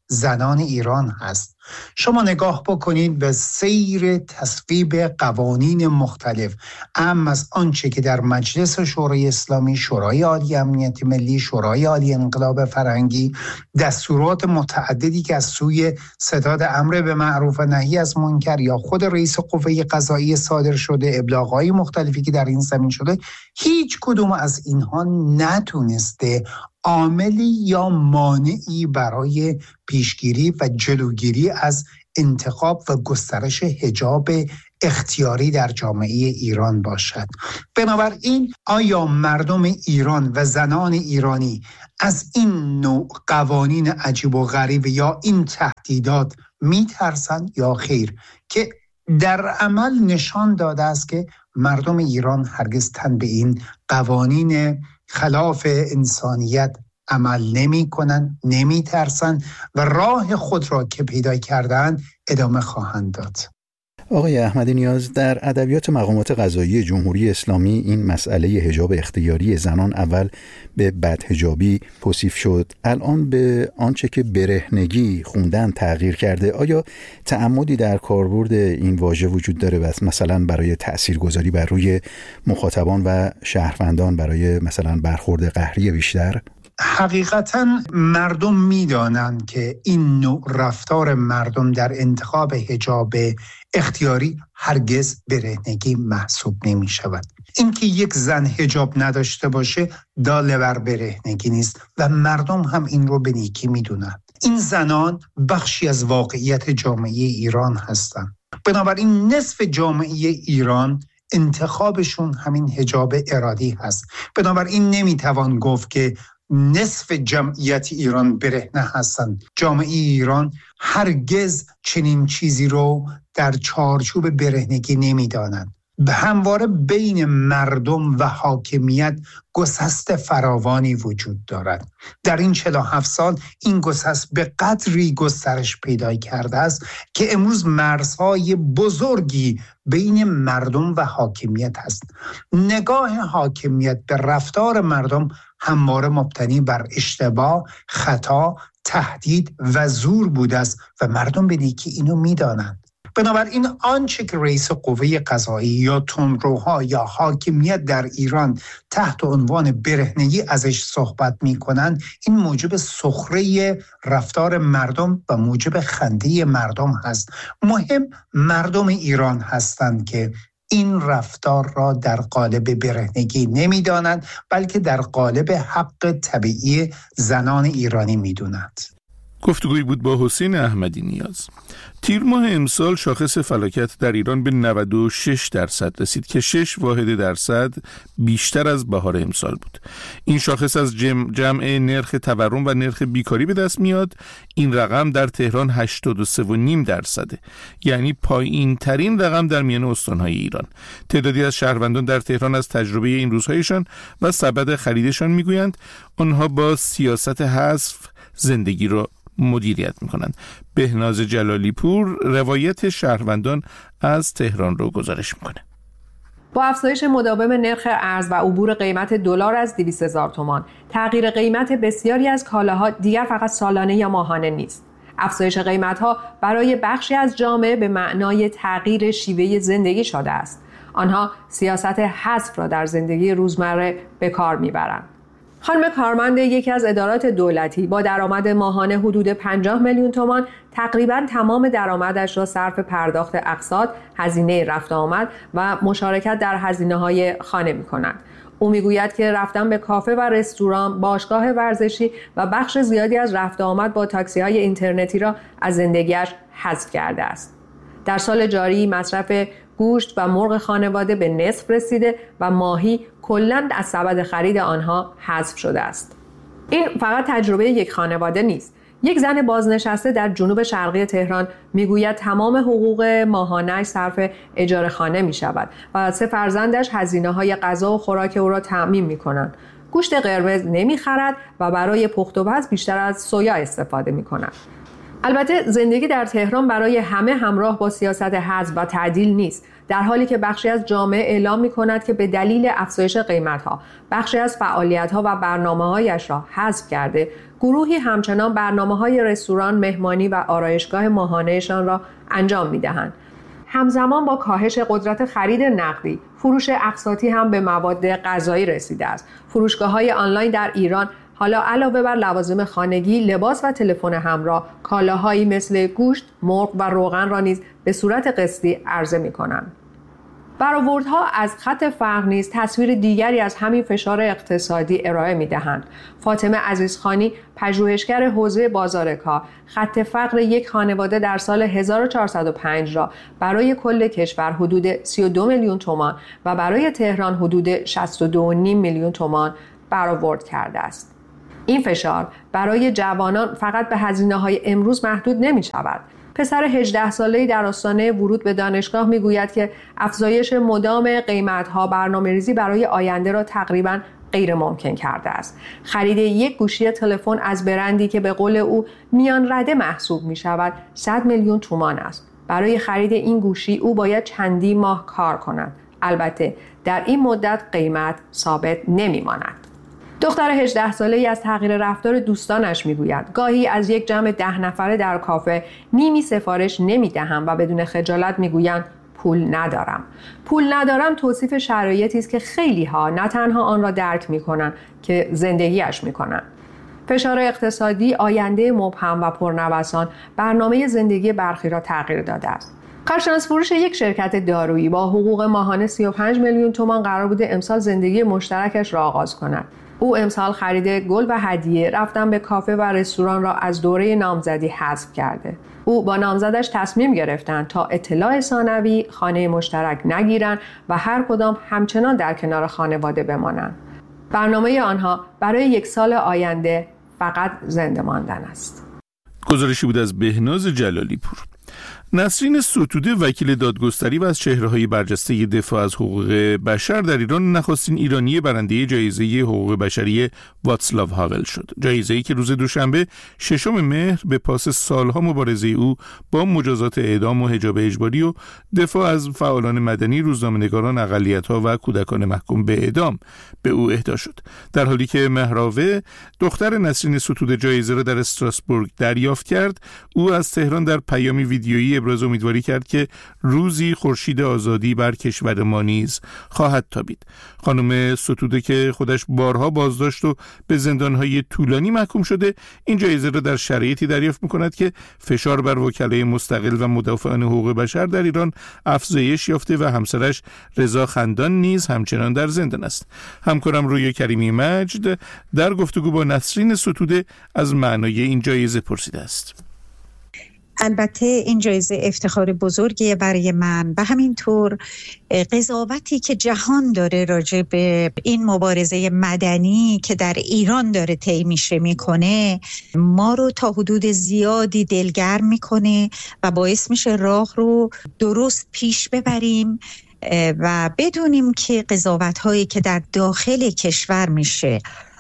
S9: زنان ایران هست. شما نگاه بکنید به سیر تصویب قوانین مختلف، اما از آنچه که در مجلس شورای اسلامی، شورای عالی امنیت ملی، شورای عالی انقلاب فرهنگی، دستورات متعددی که از سوی ستاد امر به معروف و نهی از منکر یا خود رئیس قوه قضاییه صادر شده، ابلاغ‌های مختلفی که در این زمین شده، هیچ کدوم از اینها نتونسته عاملی یا مانعی برای پیشگیری و جلوگیری از انتخاب و گسترش حجاب اختیاری در جامعه ایران باشد. بنابراین آیا مردم ایران و زنان ایرانی از این نوع قوانین عجیب و غریب یا این تهدیدات میترسند یا خیر؟ که در عمل نشان داده است که مردم ایران هرگز تن به این قوانین خلاف انسانیت عمل نمی کنند، نمی ترسند و راه خود را که پیدا کردند ادامه خواهند داد.
S10: آقای احمدی نیاز، در ادبیات مقامات قضایی جمهوری اسلامی این مسئله حجاب اختیاری زنان اول به بدحجابی توصیف شد، الان به آنچه که برهنگی خوندن تغییر کرده. آیا تعمدی در کاربرد این واژه وجود داره و مثلا برای تاثیرگذاری بر روی مخاطبان و شهروندان برای مثلا برخورد قهری بیشتر؟
S9: حقیقتا مردم میدانند که این نوع رفتار مردم در انتخاب حجاب اختیاری هرگز برهنگی محسوب نمی شود. اینکه یک زن حجاب نداشته باشه داله بر برهنگی نیست و مردم هم این رو به نیکی میدونند. این زنان بخشی از واقعیت جامعه ایران هستند. بنابراین نصف جامعه ایران انتخابشون همین حجاب ارادی هست. بنابراین نمیتوان گفت که نصف جمعیت ایران برهنه هستند. جامعه ایران هرگز چنین چیزی رو در چارچوب برهنگی نمی‌دانند. همواره بین مردم و حاکمیت گسست فراوانی وجود دارد. در این چهل و هفت سال این گسست به قدری گسترش پیدا کرده است که امروز مرزهای بزرگی بین مردم و حاکمیت هست. نگاه حاکمیت به رفتار مردم همواره مبتنی بر اشتباه، خطا، تهدید و زور بوده است و مردم به نیکی اینو می‌دانند. بنابراین آنچه که رئیس قوه قضایی یا تندروها یا حاکمیت در ایران تحت عنوان برهنگی ازش صحبت می‌کنند، این موجب سخره رفتار مردم و موجب خنده مردم هست. مهم مردم ایران هستند که این رفتار را در قالب برهنگی نمی‌دانند، بلکه در قالب حق طبیعی زنان ایرانی می‌دونند.
S3: گفتگویی بود با حسین احمدی نیاز. تیر ماه امسال شاخص فلاکت در ایران به نود و شش درصد رسید که شش واحد درصد بیشتر از بهار امسال بود. این شاخص از جمع, جمع نرخ تورم و نرخ بیکاری به دست میاد. این رقم در تهران هشتاد و سه و نیم درصده، یعنی پایین ترین رقم در میان استانهای ایران. تعدادی از شهروندان در تهران از تجربه این روزهایشان و سبد خریدشان میگویند آنها با سیاست حذف زندگی را مدیریت میکنند. بهناز جلالی پور روایت شهروندان از تهران رو گزارش میکنه.
S11: با افزایش مداوم نرخ ارز و عبور قیمت دلار از دویست هزار تومان، تغییر قیمت بسیاری از کالاها دیگر فقط سالانه یا ماهانه نیست. افزایش قیمت‌ها برای بخشی از جامعه به معنای تغییر شیوه زندگی شده است. آنها سیاست حذف را در زندگی روزمره به کار میبرند. خانم کارمند یکی از ادارات دولتی با درآمد ماهانه حدود پنجاه میلیون تومان تقریباً تمام درآمدش را صرف پرداخت اقساط، هزینه رفت آمد و مشارکت در هزینه‌های خانه می‌کند. او میگوید که رفتن به کافه و رستوران، باشگاه ورزشی و بخش زیادی از رفت آمد با تاکسی‌های اینترنتی را از زندگیش حذف کرده است. در سال جاری مصرف گوشت و مرغ خانواده به نصف رسیده و ماهی کلاً از سبد خرید آنها حذف شده است. این فقط تجربه یک خانواده نیست. یک زن بازنشسته در جنوب شرقی تهران میگوید تمام حقوق ماهانه‌اش صرف اجاره خانه می شود و سه فرزندش هزینه‌های غذا و خوراک او را تأمین می کنند. گوشت قرمز نمی خرد و برای پخت و پز بیشتر از سویا استفاده می کند. البته زندگی در تهران برای همه همراه با سیاست حذف و تعدیل نیست. در حالی که بخشی از جامعه اعلام می‌کند که به دلیل افزایش قیمت‌ها بخشی از فعالیت‌ها و برنامه‌هایش را حذف کرده، گروهی همچنان برنامه‌های رستوران، مهمانی و آرایشگاه ماهانه‌شان را انجام می‌دهند. همزمان با کاهش قدرت خرید نقدی، فروش اقساطی هم به مواد غذایی رسیده است. فروشگاه‌های آنلاین در ایران حالا علاوه بر لوازم خانگی، لباس و تلفن همراه، کالاهایی مثل گوشت، مرغ و روغن را نیز به صورت قسطی عرضه می‌کنند. برآوردها از خط فقر نیز تصویر دیگری از همین فشار اقتصادی ارائه می‌دهند. فاطمه عزیزخانی، پژوهشگر حوزه بازار کار، خط فقر یک خانواده در سال هزار و چهارصد و پنج را برای کل کشور حدود سی و دو میلیون تومان و برای تهران حدود شصت و دو و نیم میلیون تومان برآورد کرده است. این فشار برای جوانان فقط به هزینه‌های امروز محدود نمی‌شود. پسر هجده ساله‌ای در آستانه ورود به دانشگاه میگوید که افزایش مدام قیمت‌ها برنامه‌ریزی برای آینده را تقریباً غیر ممکن کرده است. خرید یک گوشی تلفن از برندی که به قول او میان رده محسوب می‌شود صد میلیون تومان است. برای خرید این گوشی او باید چندی ماه کار کند. البته در این مدت قیمت ثابت نمی‌ماند. دختر هجده ساله‌ای از تغییر رفتار دوستانش میگوید گاهی از یک جمع ده نفره در کافه نیمی سفارش نمیدهم و بدون خجالت میگویند پول ندارم. پول ندارم توصیف شرایطی است که خیلی ها نه تنها آن را درک میکنند که زندگیش میکنند. فشار اقتصادی، آینده مبهم و پرنوسان برنامه زندگی برخی را تغییر داده است. کارشناس فروش یک شرکت دارویی با حقوق ماهانه سی و پنج میلیون تومان قرار بوده امسال زندگی مشترکش را آغاز کند. او امسال خرید گل و هدیه، رفتن به کافه و رستوران را از دوره نامزدی حذف کرده. او با نامزدش تصمیم گرفتند تا اطلاع ثانوی خانه مشترک نگیرند و هر کدام همچنان در کنار خانواده بمانند. برنامه آنها برای یک سال آینده فقط زنده ماندن است.
S3: گزارشی بود از بهناز جلالی پور. نسرین ستوده، وکیل دادگستری و از چهره‌های برجسته دفاع از حقوق بشر در ایران، نخستین ایرانی برنده جایزه حقوق بشری واتسلاو هاول شد. جایزه‌ای که روز دوشنبه ششم مهر به پاس سالها مبارزه او با مجازات اعدام و حجاب اجباری و دفاع از فعالان مدنی، روزنامه‌نگاران، اقلیت‌ها و کودکان محکوم به اعدام به او اهدا شد. در حالی که مهراوه، دختر نسرین ستوده، جایزه را در استراسبورگ دریافت کرد، او از تهران در پیامی ویدیویی ابراز امیدواری کرد که روزی خورشید آزادی بر کشور ما نیز خواهد تابید. خانم ستوده که خودش بارها بازداشت و به زندانهای طولانی محکوم شده، این جایزه را در شرایطی دریافت می‌کند که فشار بر وکلای مستقل و مدافعان حقوق بشر در ایران افزایش یافته و همسرش رضا خندان نیز همچنان در زندان است. همکارم رویا کریمی مجد در گفتگو با نسرین ستوده از معنای این جایزه پرسیده است.
S12: البته این جایزه افتخار بزرگیه برای من و همینطور قضاوتی که جهان داره راجع به این مبارزه مدنی که در ایران داره طی میشه میکنه ما رو تا حدود زیادی دلگرم میکنه و باعث میشه راه رو درست پیش ببریم و بدونیم که قضاوت‌هایی که در داخل کشور میشه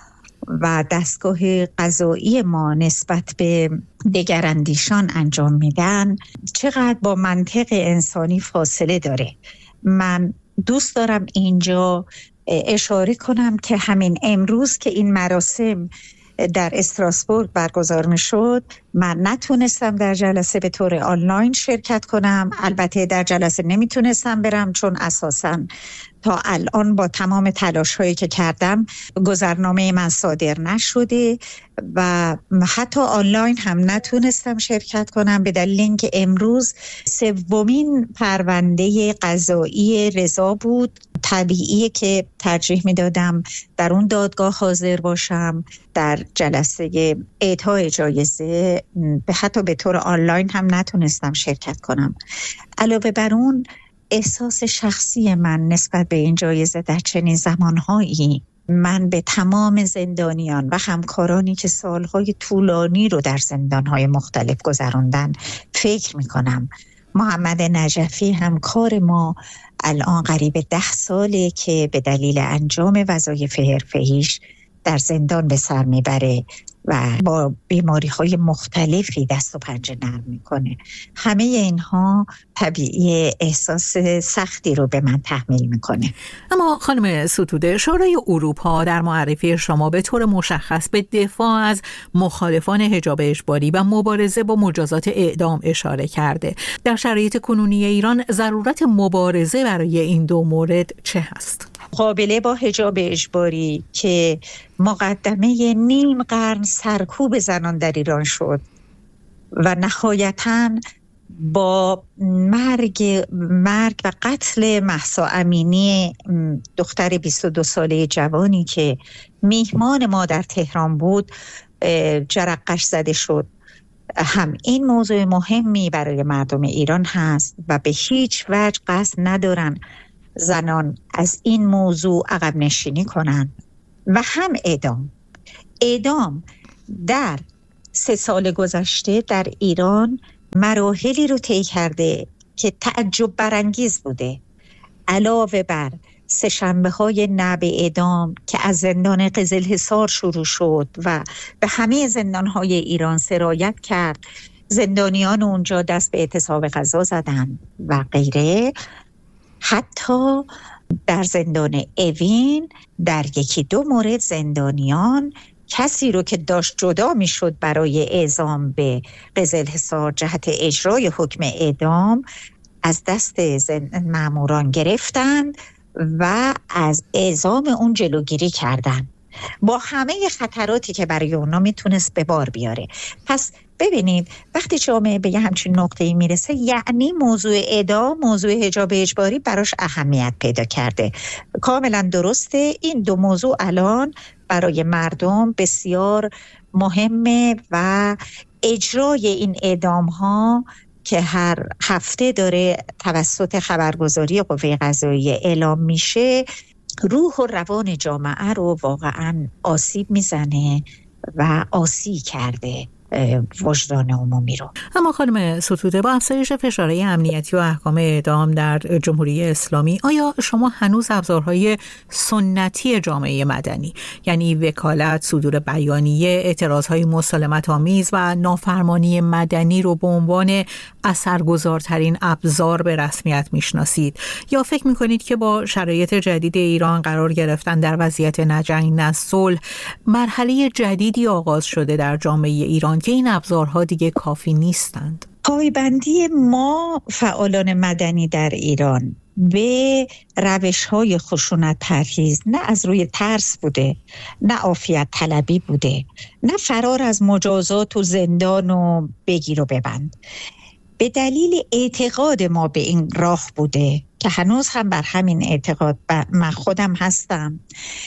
S12: و دستگاه قضایی ما نسبت به دگراندیشان انجام میدن چقدر با منطق انسانی فاصله داره. من دوست دارم اینجا اشاره کنم که همین امروز که این مراسم در استراسبورگ برگزار می شد، من نتونستم در جلسه به طور آنلاین شرکت کنم. البته در جلسه نمیتونستم برم چون اساساً تا الان با تمام تلاش هایی که کردم گذرنامه من صادر نشده و حتی آنلاین هم نتونستم شرکت کنم به دلیل اینکه امروز سومین پرونده قضایی رضا بود. طبیعیه که ترجیح میدادم در اون دادگاه حاضر باشم. در جلسه اعطای جایزه به حتی به طور آنلاین هم نتونستم شرکت کنم. علاوه بر اون احساس شخصی من نسبت به این جایزه در چنین زمانهایی، من به تمام زندانیان و همکارانی که سالهای طولانی رو در زندانهای مختلف گذراندن فکر میکنم. محمد نجفی همکار ما الان قریب ده ساله که به دلیل انجام وظایف حرفه‌ایش در زندان به سر میبره و با بیماری های مختلفی دست و پنجه نرم میکنه. همه اینها طبیعی احساس سختی رو به من تحمیل میکنه.
S13: اما خانم ستوده، شورای اروپا در معرفی شما به طور مشخص به دفاع از مخالفان حجاب اجباری و مبارزه با مجازات اعدام اشاره کرده. در شرایط کنونی ایران ضرورت مبارزه برای این دو مورد چه هست؟
S12: مقابله با حجاب اجباری که مقدمه نیم قرن سرکوب زنان در ایران شد و نهایتاً با مرگ مرگ و قتل مهسا امینی، دختر بیست و دو ساله جوانی که میهمان ما در تهران بود، جرقش زده شد. هم این موضوع مهمی برای مردم ایران هست و به هیچ وجه قصد ندارن زنان از این موضوع عقب نشینی کنن. و هم اعدام اعدام در سه سال گذشته در ایران مراحلی رو طی کرده که تعجب برانگیز بوده. علاوه بر سه شنبه های نه به اعدام که از زندان قزلحصار شروع شد و به همه زندان های ایران سرایت کرد، زندانیان اونجا دست به اعتصاب غذا زدن و غیره، حتی در زندان اوین در یکی دو مورد زندانیان کسی رو که داشت جدا می شد برای اعزام به قزلحصار جهت اجرای حکم اعدام از دست ماموران گرفتند و از اعزام اون جلوگیری کردند، با همه خطراتی که برای اونا میتونست به بار بیاره. پس ببینید وقتی جامعه به یه همچین نقطه‌ای میرسه، یعنی موضوع اعدام، موضوع حجاب اجباری براش اهمیت پیدا کرده. کاملا درسته، این دو موضوع الان برای مردم بسیار مهمه و اجرای این اعدام ها که هر هفته داره توسط خبرگزاری قوه قضاییه اعلام میشه، روح و روان جامعه رو واقعا آسیب میزنه و آسی کرده وجدان عمومی رو.
S13: اما خانم ستوده، با افزایش فشارهای امنیتی و احکام اعدام در جمهوری اسلامی، آیا شما هنوز ابزارهای سنتی جامعه مدنی، یعنی وکالت، صدور بیانیه، اعتراضهای مسالمت آمیز و نافرمانی مدنی رو به عنوان اثرگذارترین ابزار به رسمیت میشناسید، یا فکر میکنید که با شرایط جدید ایران قرار گرفتن در وضعیت نه جنگ نه صلح، مرحله جدیدی آغاز شده در جامعه ایران که این ابزارها دیگه کافی نیستند؟
S12: پایبندی ما فعالان مدنی در ایران به روش‌های خشونت پرهیز نه از روی ترس بوده، نه عافیت طلبی بوده، نه فرار از مجازات و زندان و بگیر و ببند. به دلیل اعتقاد ما به این راه بوده که هنوز هم بر همین اعتقاد من خودم هستم.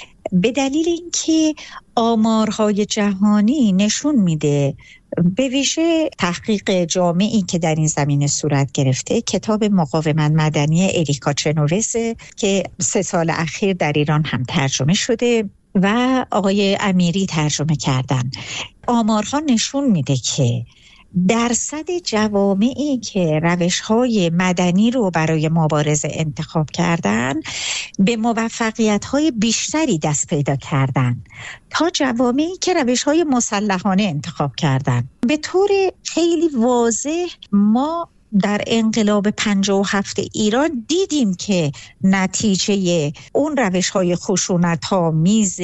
S12: به دلیل اینکه آمارهای جهانی نشون میده، به ویژه تحقیق جامعی که در این زمینه صورت گرفته، کتاب مقاومت مدنی اریکا چنووس که سه سال اخیر در ایران هم ترجمه شده و آقای امیری ترجمه کردن، آمارها نشون میده که درصد جوامعی که روش‌های مدنی رو برای مبارزه انتخاب کردن به موفقیت‌های بیشتری دست پیدا کردن تا جوامعی که روش‌های مسلحانه انتخاب کردن. به طور خیلی واضح ما در انقلاب پنجاه و هفت ایران دیدیم که نتیجه اون روش‌های خشونت‌آمیز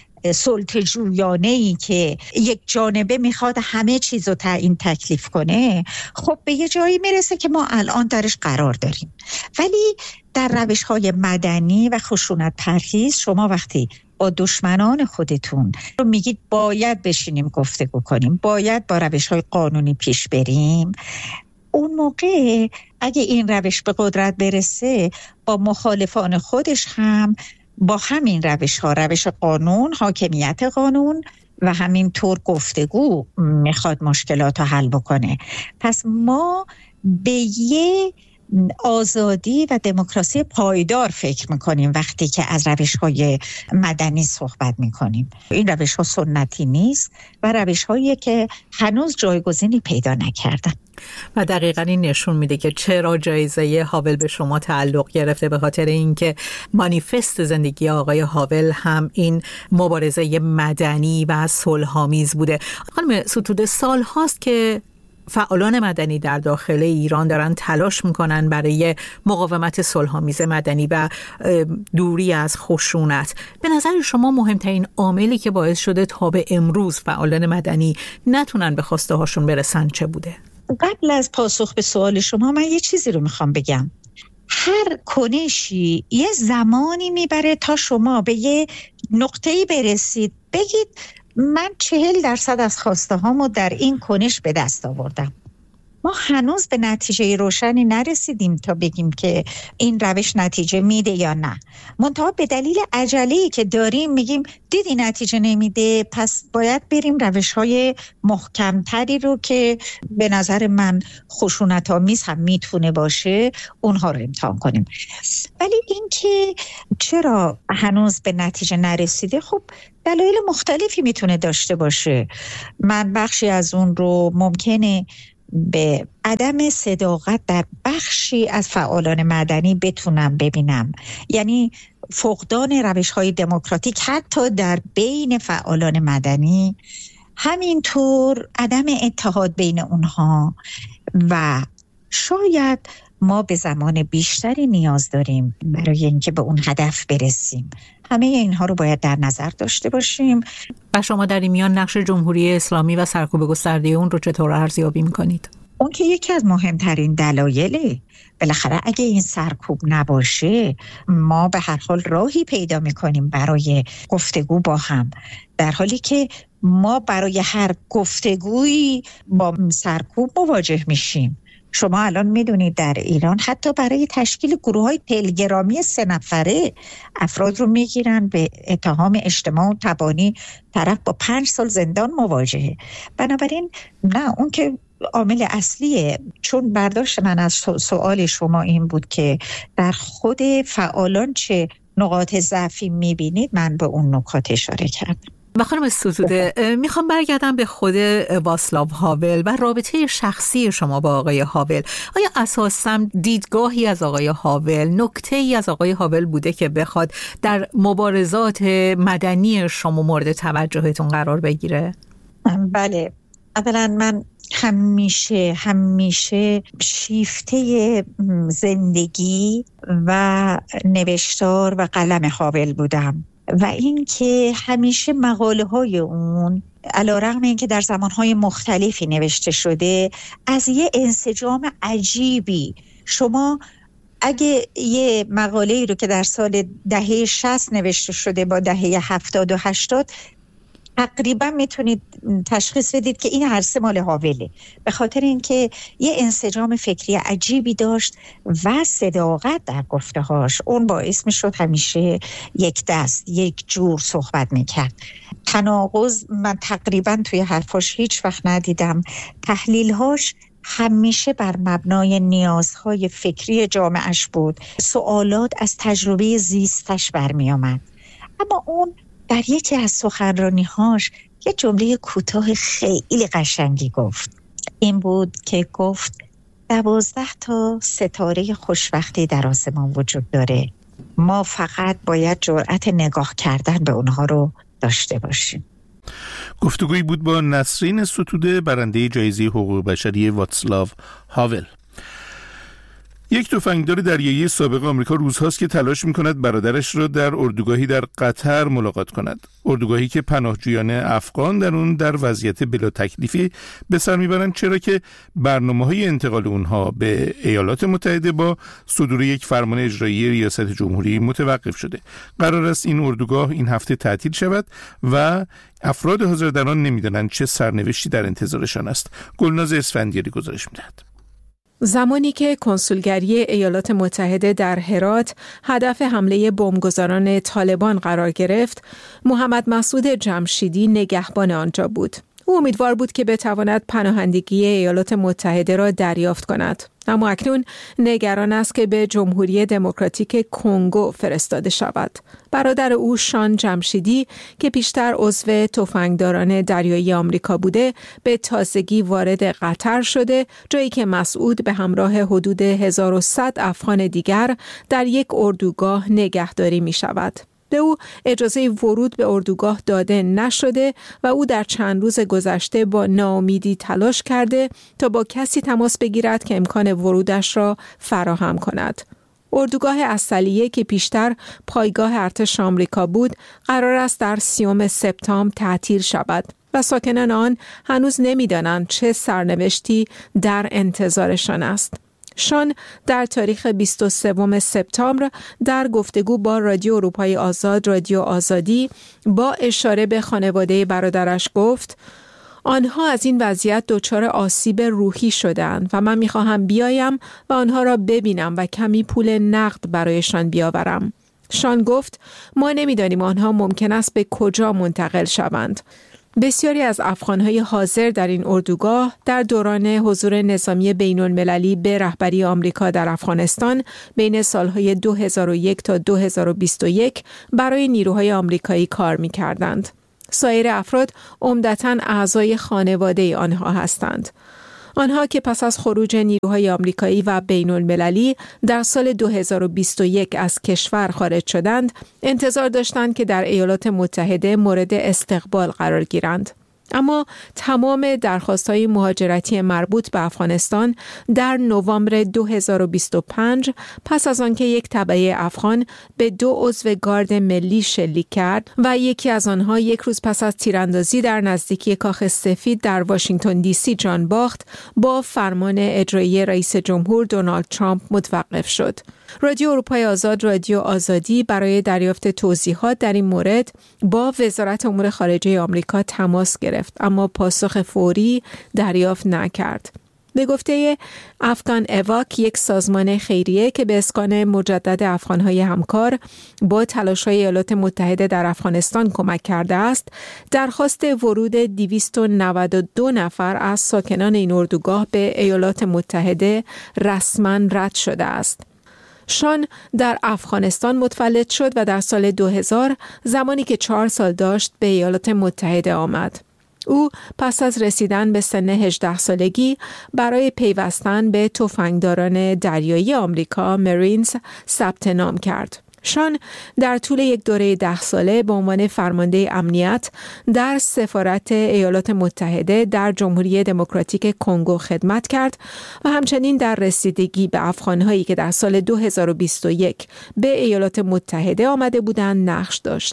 S12: سلطه‌جویانه‌ای که یک جانبه میخواد همه چیز رو تعیین تکلیف کنه، خب به یه جایی میرسه که ما الان درش قرار داریم. ولی در روش‌های مدنی و خشونت پرهیز شما وقتی با دشمنان خودتون رو میگید باید بشینیم گفتگو کنیم، باید با روش‌های قانونی پیش بریم، اون موقع اگه این روش به قدرت برسه، با مخالفان خودش هم با همین روش ها، روش قانون، حاکمیت قانون و همین طور گفتگو میخواد مشکلات رو حل بکنه. پس ما به یه آزادی و دموکراسی پایدار فکر میکنیم وقتی که از روش‌های مدنی صحبت میکنیم. این روش‌ها سنتی نیست و روش‌هایی که هنوز جایگزینی پیدا نکردن.
S13: و دقیقاً این نشون میده که چرا جایزه هاول به شما تعلق گرفته، به خاطر اینکه مانیفست زندگی آقای هاول هم این مبارزه مدنی و صلح‌آمیز بوده. خانم ستوده، سال هاست که فعالان مدنی در داخل ایران دارن تلاش میکنن برای مقاومت صلح‌آمیز مدنی و دوری از خشونت. به نظر شما مهمترین عاملی که باعث شده تا به امروز فعالان مدنی نتونن به خواسته هاشون برسن چه بوده؟
S12: قبل از پاسخ به سوال شما من یه چیزی رو میخوام بگم. هر کنشی یه زمانی میبره تا شما به یه نقطه‌ای برسید بگید من چهل درصد از خواسته هامو در این کنش به دست آوردم. ما هنوز به نتیجه روشنی نرسیدیم تا بگیم که این روش نتیجه میده یا نه. منتها به دلیل عجله‌ای که داریم میگیم دیدی نتیجه نمیده، پس باید بریم روش‌های محکمتری رو که به نظر من خشونت‌آمیز هم میتونه باشه اونها رو امتحان کنیم. ولی این که چرا هنوز به نتیجه نرسیده، خب دلایل مختلفی میتونه داشته باشه. من بخشی از اون رو ممکنه به عدم صداقت در بخشی از فعالان مدنی بتونم ببینم، یعنی فقدان روش‌های دموکراتیک حتی در بین فعالان مدنی، همینطور عدم اتحاد بین اونها و شاید ما به زمان بیشتری نیاز داریم برای اینکه به اون هدف برسیم. همه اینها رو باید در نظر داشته باشیم.
S13: و شما در این میان نقش جمهوری اسلامی و سرکوب گسترده اون رو چطور ارزیابی می‌کنید؟
S12: اون که یکی از مهمترین دلایله. بالاخره اگه این سرکوب نباشه ما به هر حال راهی پیدا می‌کنیم برای گفتگو با هم، در حالی که ما برای هر گفتگویی با سرکوب مواجه میشیم. شما الان میدونید در ایران حتی برای تشکیل گروه‌های تلگرامی سه نفره افراد رو میگیرن به اتهام اجتماع و تبانی، طرف با پنج سال زندان مواجهه. بنابراین نه، اون که عامل اصلیه. چون برداشت من از سوال شما این بود که در خود فعالان چه نقاط ضعفی میبینید، من به اون نکات اشاره کردم.
S13: و خانم ستوده، میخوام برگردم به خود واسلاو هاول و رابطه شخصی شما با آقای هاول. آیا اساساً دیدگاهی از آقای هاول، نکته‌ای از آقای هاول بوده که بخواد در مبارزات مدنی شما مورد توجهتون قرار بگیره؟
S12: بله، اولا من همیشه همیشه شیفته زندگی و نوشتار و قلم هاول بودم و این که همیشه مقاله های اون علیرغم این که در زمانهای مختلفی نوشته شده از یه انسجام عجیبی، شما اگه یه مقاله رو که در سال دهه شصت نوشته شده با دهه هفتاد و هشتاد تقریبا میتونید تشخیص بدید که این هر سه مال هاوله، به خاطر اینکه یه انسجام فکری عجیبی داشت و صداقت در گفته‌هاش. اون باعث میشد همیشه یک دست یک جور صحبت میکرد. تناقض من تقریبا توی حرفاش هیچ وقت ندیدم. تحلیل‌هاش همیشه بر مبنای نیازهای فکری جامعهش بود. سوالات از تجربه زیستش برمی آمد. اما اون در یکی از سخنرانی‌هاش یه جمله کوتاه خیلی قشنگی گفت. این بود که گفت دوازده تا ستاره خوشبختی در آسمان وجود داره، ما فقط باید جرأت نگاه کردن به اونها رو داشته باشیم.
S3: گفتگویی بود با نسرین ستوده، برنده جایزه حقوق بشری واتسلاو هاول. یک تفنگدار دریایی سابق آمریکا روزهاست که تلاش می‌کند برادرش را در اردوگاهی در قطر ملاقات کند. اردوگاهی که پناهجویان افغان در اون در وضعیت بلا تکلیفی به سر میبرند، چرا که برنامه‌های انتقال اونها به ایالات متحده با صدور یک فرمان اجرایی ریاست جمهوری متوقف شده. قرار است این اردوگاه این هفته تعطیل شود و افراد حاضر در آن نمی‌دانند چه سرنوشتی در انتظارشان است. گلناز اسفندیاری گزارش می‌دهد.
S14: زمانی که کنسولگری ایالات متحده در هرات هدف حمله بمبگذاران طالبان قرار گرفت، محمد مسعود جمشیدی نگهبان آنجا بود. او امیدوار بود که بتواند پناهندگی ایالات متحده را دریافت کند. اما اکنون نگران است که به جمهوری دموکراتیک کنگو فرستاده شود. برادر او شان جمشیدی که پیشتر عضو تفنگداران دریایی آمریکا بوده، به تازگی وارد قطر شده، جایی که مسعود به همراه حدود هزار و صد افغان دیگر در یک اردوگاه نگهداری می شود. به او اجازه ورود به اردوگاه داده نشده و او در چند روز گذشته با ناامیدی تلاش کرده تا با کسی تماس بگیرد که امکان ورودش را فراهم کند. اردوگاه عسلیه که پیشتر پایگاه ارتش آمریکا بود، قرار است در سیوم سپتامبر تعطیل شود و ساکنان آن هنوز نمی‌دانند چه سرنوشتی در انتظارشان است. شان در تاریخ بیست و سوم سپتامبر در گفتگو با رادیو اروپای آزاد رادیو آزادی با اشاره به خانواده برادرش گفت: آنها از این وضعیت دچار آسیب روحی شدند و من می‌خواهم بیایم و آنها را ببینم و کمی پول نقد برایشان بیاورم. شان گفت: ما نمی‌دانیم آنها ممکن است به کجا منتقل شوند. بسیاری از افغان‌های حاضر در این اردوگاه در دوران حضور نظامی بین‌المللی به رهبری آمریکا در افغانستان بین سالهای دو هزار و یک تا دو هزار و بیست و یک برای نیروهای آمریکایی کار می‌کردند. سایر افراد عمدتاً اعضای خانواده آنها هستند. آنها که پس از خروج نیروهای آمریکایی و بین‌المللی در سال دو هزار و بیست و یک از کشور خارج شدند، انتظار داشتند که در ایالات متحده مورد استقبال قرار گیرند. اما تمام درخواست‌های مهاجرتی مربوط به افغانستان در نوامبر دو هزار و بیست و پنج پس از آنکه یک تبعه افغان به دو عضو گارد ملی شلیک کرد و یکی از آنها یک روز پس از تیراندازی در نزدیکی کاخ سفید در واشنگتن دی سی جان باخت، با فرمان اجرایی رئیس جمهور دونالد ترامپ متوقف شد. رادیو اروپای آزاد رادیو آزادی برای دریافت توضیحات در این مورد با وزارت امور خارجه آمریکا تماس گرفت، اما پاسخ فوری دریافت نکرد. به گفته افغان اواک، یک سازمان خیریه که به اسکان مجدد افغان‌های همکار با تلاش‌های ایالات متحده در افغانستان کمک کرده است، درخواست ورود دویست و نود و دو نفر از ساکنان این اردوگاه به ایالات متحده رسما رد شده است. شان در افغانستان متولد شد و در سال دو هزار زمانی که چهار سال داشت به ایالات متحده آمد. او پس از رسیدن به سن هجده سالگی برای پیوستن به تفنگداران دریایی آمریکا مرینز ثبت نام کرد. شان در طول یک دوره ده ساله به عنوان فرمانده امنیت در سفارت ایالات متحده در جمهوری دموکراتیک کنگو خدمت کرد و همچنین در رسیدگی به افغانهایی که در سال دو هزار و بیست و یک به ایالات متحده آمده بودند نقش داشت.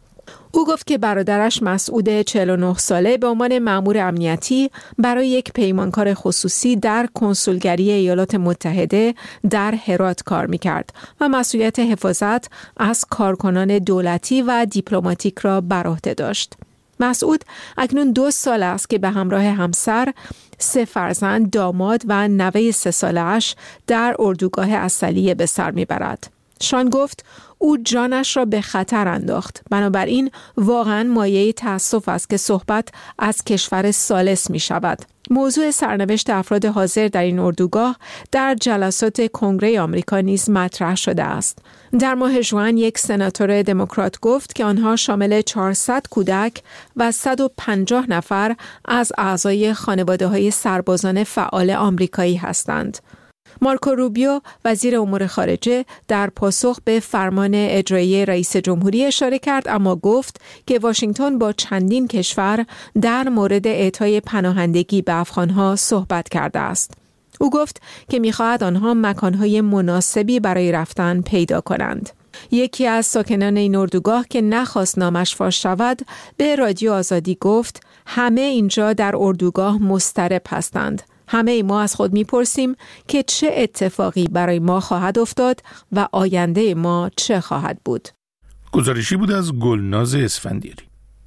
S14: او گفت که برادرش مسعود چهل و نه ساله به عنوان مأمور امنیتی برای یک پیمانکار خصوصی در کنسولگری ایالات متحده در هرات کار می‌کرد و مسئولیت حفاظت از کارکنان دولتی و دیپلماتیک را بر عهده داشت. مسعود اکنون دو سال است که به همراه همسر، سه فرزند، داماد و نوه سه ساله‌اش در اردوگاه عسلیه به سر می‌برد. شان گفت او جانش را به خطر انداخت. بنابراین واقعا مایه تأسف است که صحبت از کشور ثالث می شود. موضوع سرنوشت افراد حاضر در این اردوگاه در جلسات کنگره آمریکا نیز مطرح شده است. در ماه ژوئن یک سناتور دموکرات گفت که آنها شامل چهارصد کودک و صد و پنجاه نفر از اعضای خانواده‌های سربازان فعال آمریکایی هستند. مارکو روبیو وزیر امور خارجه در پاسخ به فرمان اجرایی رئیس جمهوری اشاره کرد، اما گفت که واشنگتن با چندین کشور در مورد اعطای پناهندگی به افغانها صحبت کرده است. او گفت که می‌خواهد آنها مکانهای مناسبی برای رفتن پیدا کنند. یکی از ساکنان این اردوگاه که نخواست نامش فاش شود به رادیو آزادی گفت همه اینجا در اردوگاه مضطرب هستند. همه ما از خود میپرسیم که چه اتفاقی برای ما خواهد افتاد و آینده ما چه خواهد بود.
S3: گزارشی بود از گلناز اسفندیاری.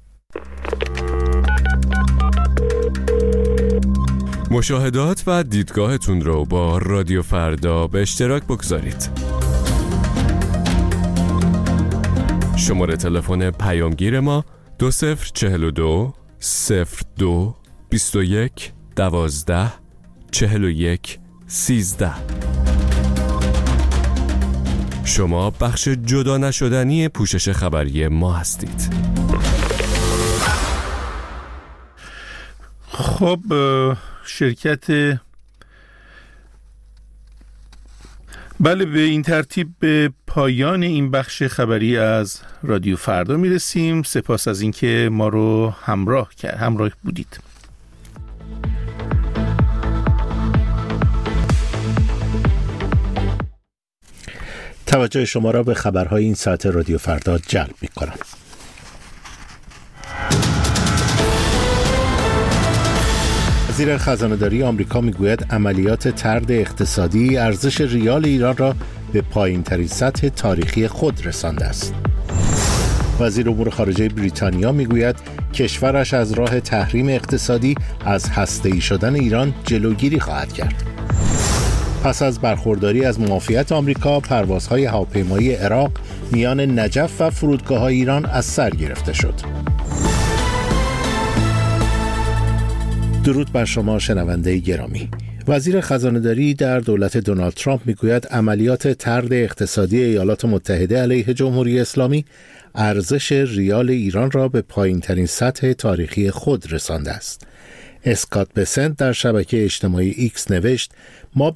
S15: مشاهدات و دیدگاهتون رو با رادیو فردا به اشتراک بگذارید. شماره تلفن پیامگیر ما دو صفر چهل و دو صفر دو بیست و یک دوازده چهل و یک سیزده. شما بخش جدا نشدنی پوشش خبری ما هستید.
S3: خب شرکت بله به این ترتیب به پایان این بخش خبری از رادیو فردا میرسیم. سپاس از اینکه ما رو همراه کرد همراه بودید.
S10: توجه شما را به خبرهای این ساعت رادیو فردا جلب می‌کنم. وزیر خزانه‌داری آمریکا میگوید عملیات طرد اقتصادی ارزش ریال ایران را به پایین‌ترین سطح تاریخی خود رسانده است. وزیر امور خارجه بریتانیا میگوید کشورش از راه تحریم اقتصادی از هسته‌ای شدن ایران جلوگیری خواهد کرد. پس از برخورداری از معافیت آمریکا، پروازهای هواپیمایی عراق میان نجف و فرودگاه‌های ایران از سر گرفته شد. درود بر شما شنونده گرامی. وزیر خزانه‌داری در دولت دونالد ترامپ میگوید عملیات طرد اقتصادی ایالات متحده علیه جمهوری اسلامی ارزش ریال ایران را به پایین‌ترین سطح تاریخی خود رسانده است. اسکات بسنت در شبکه اجتماعی ایکس نوشت: ما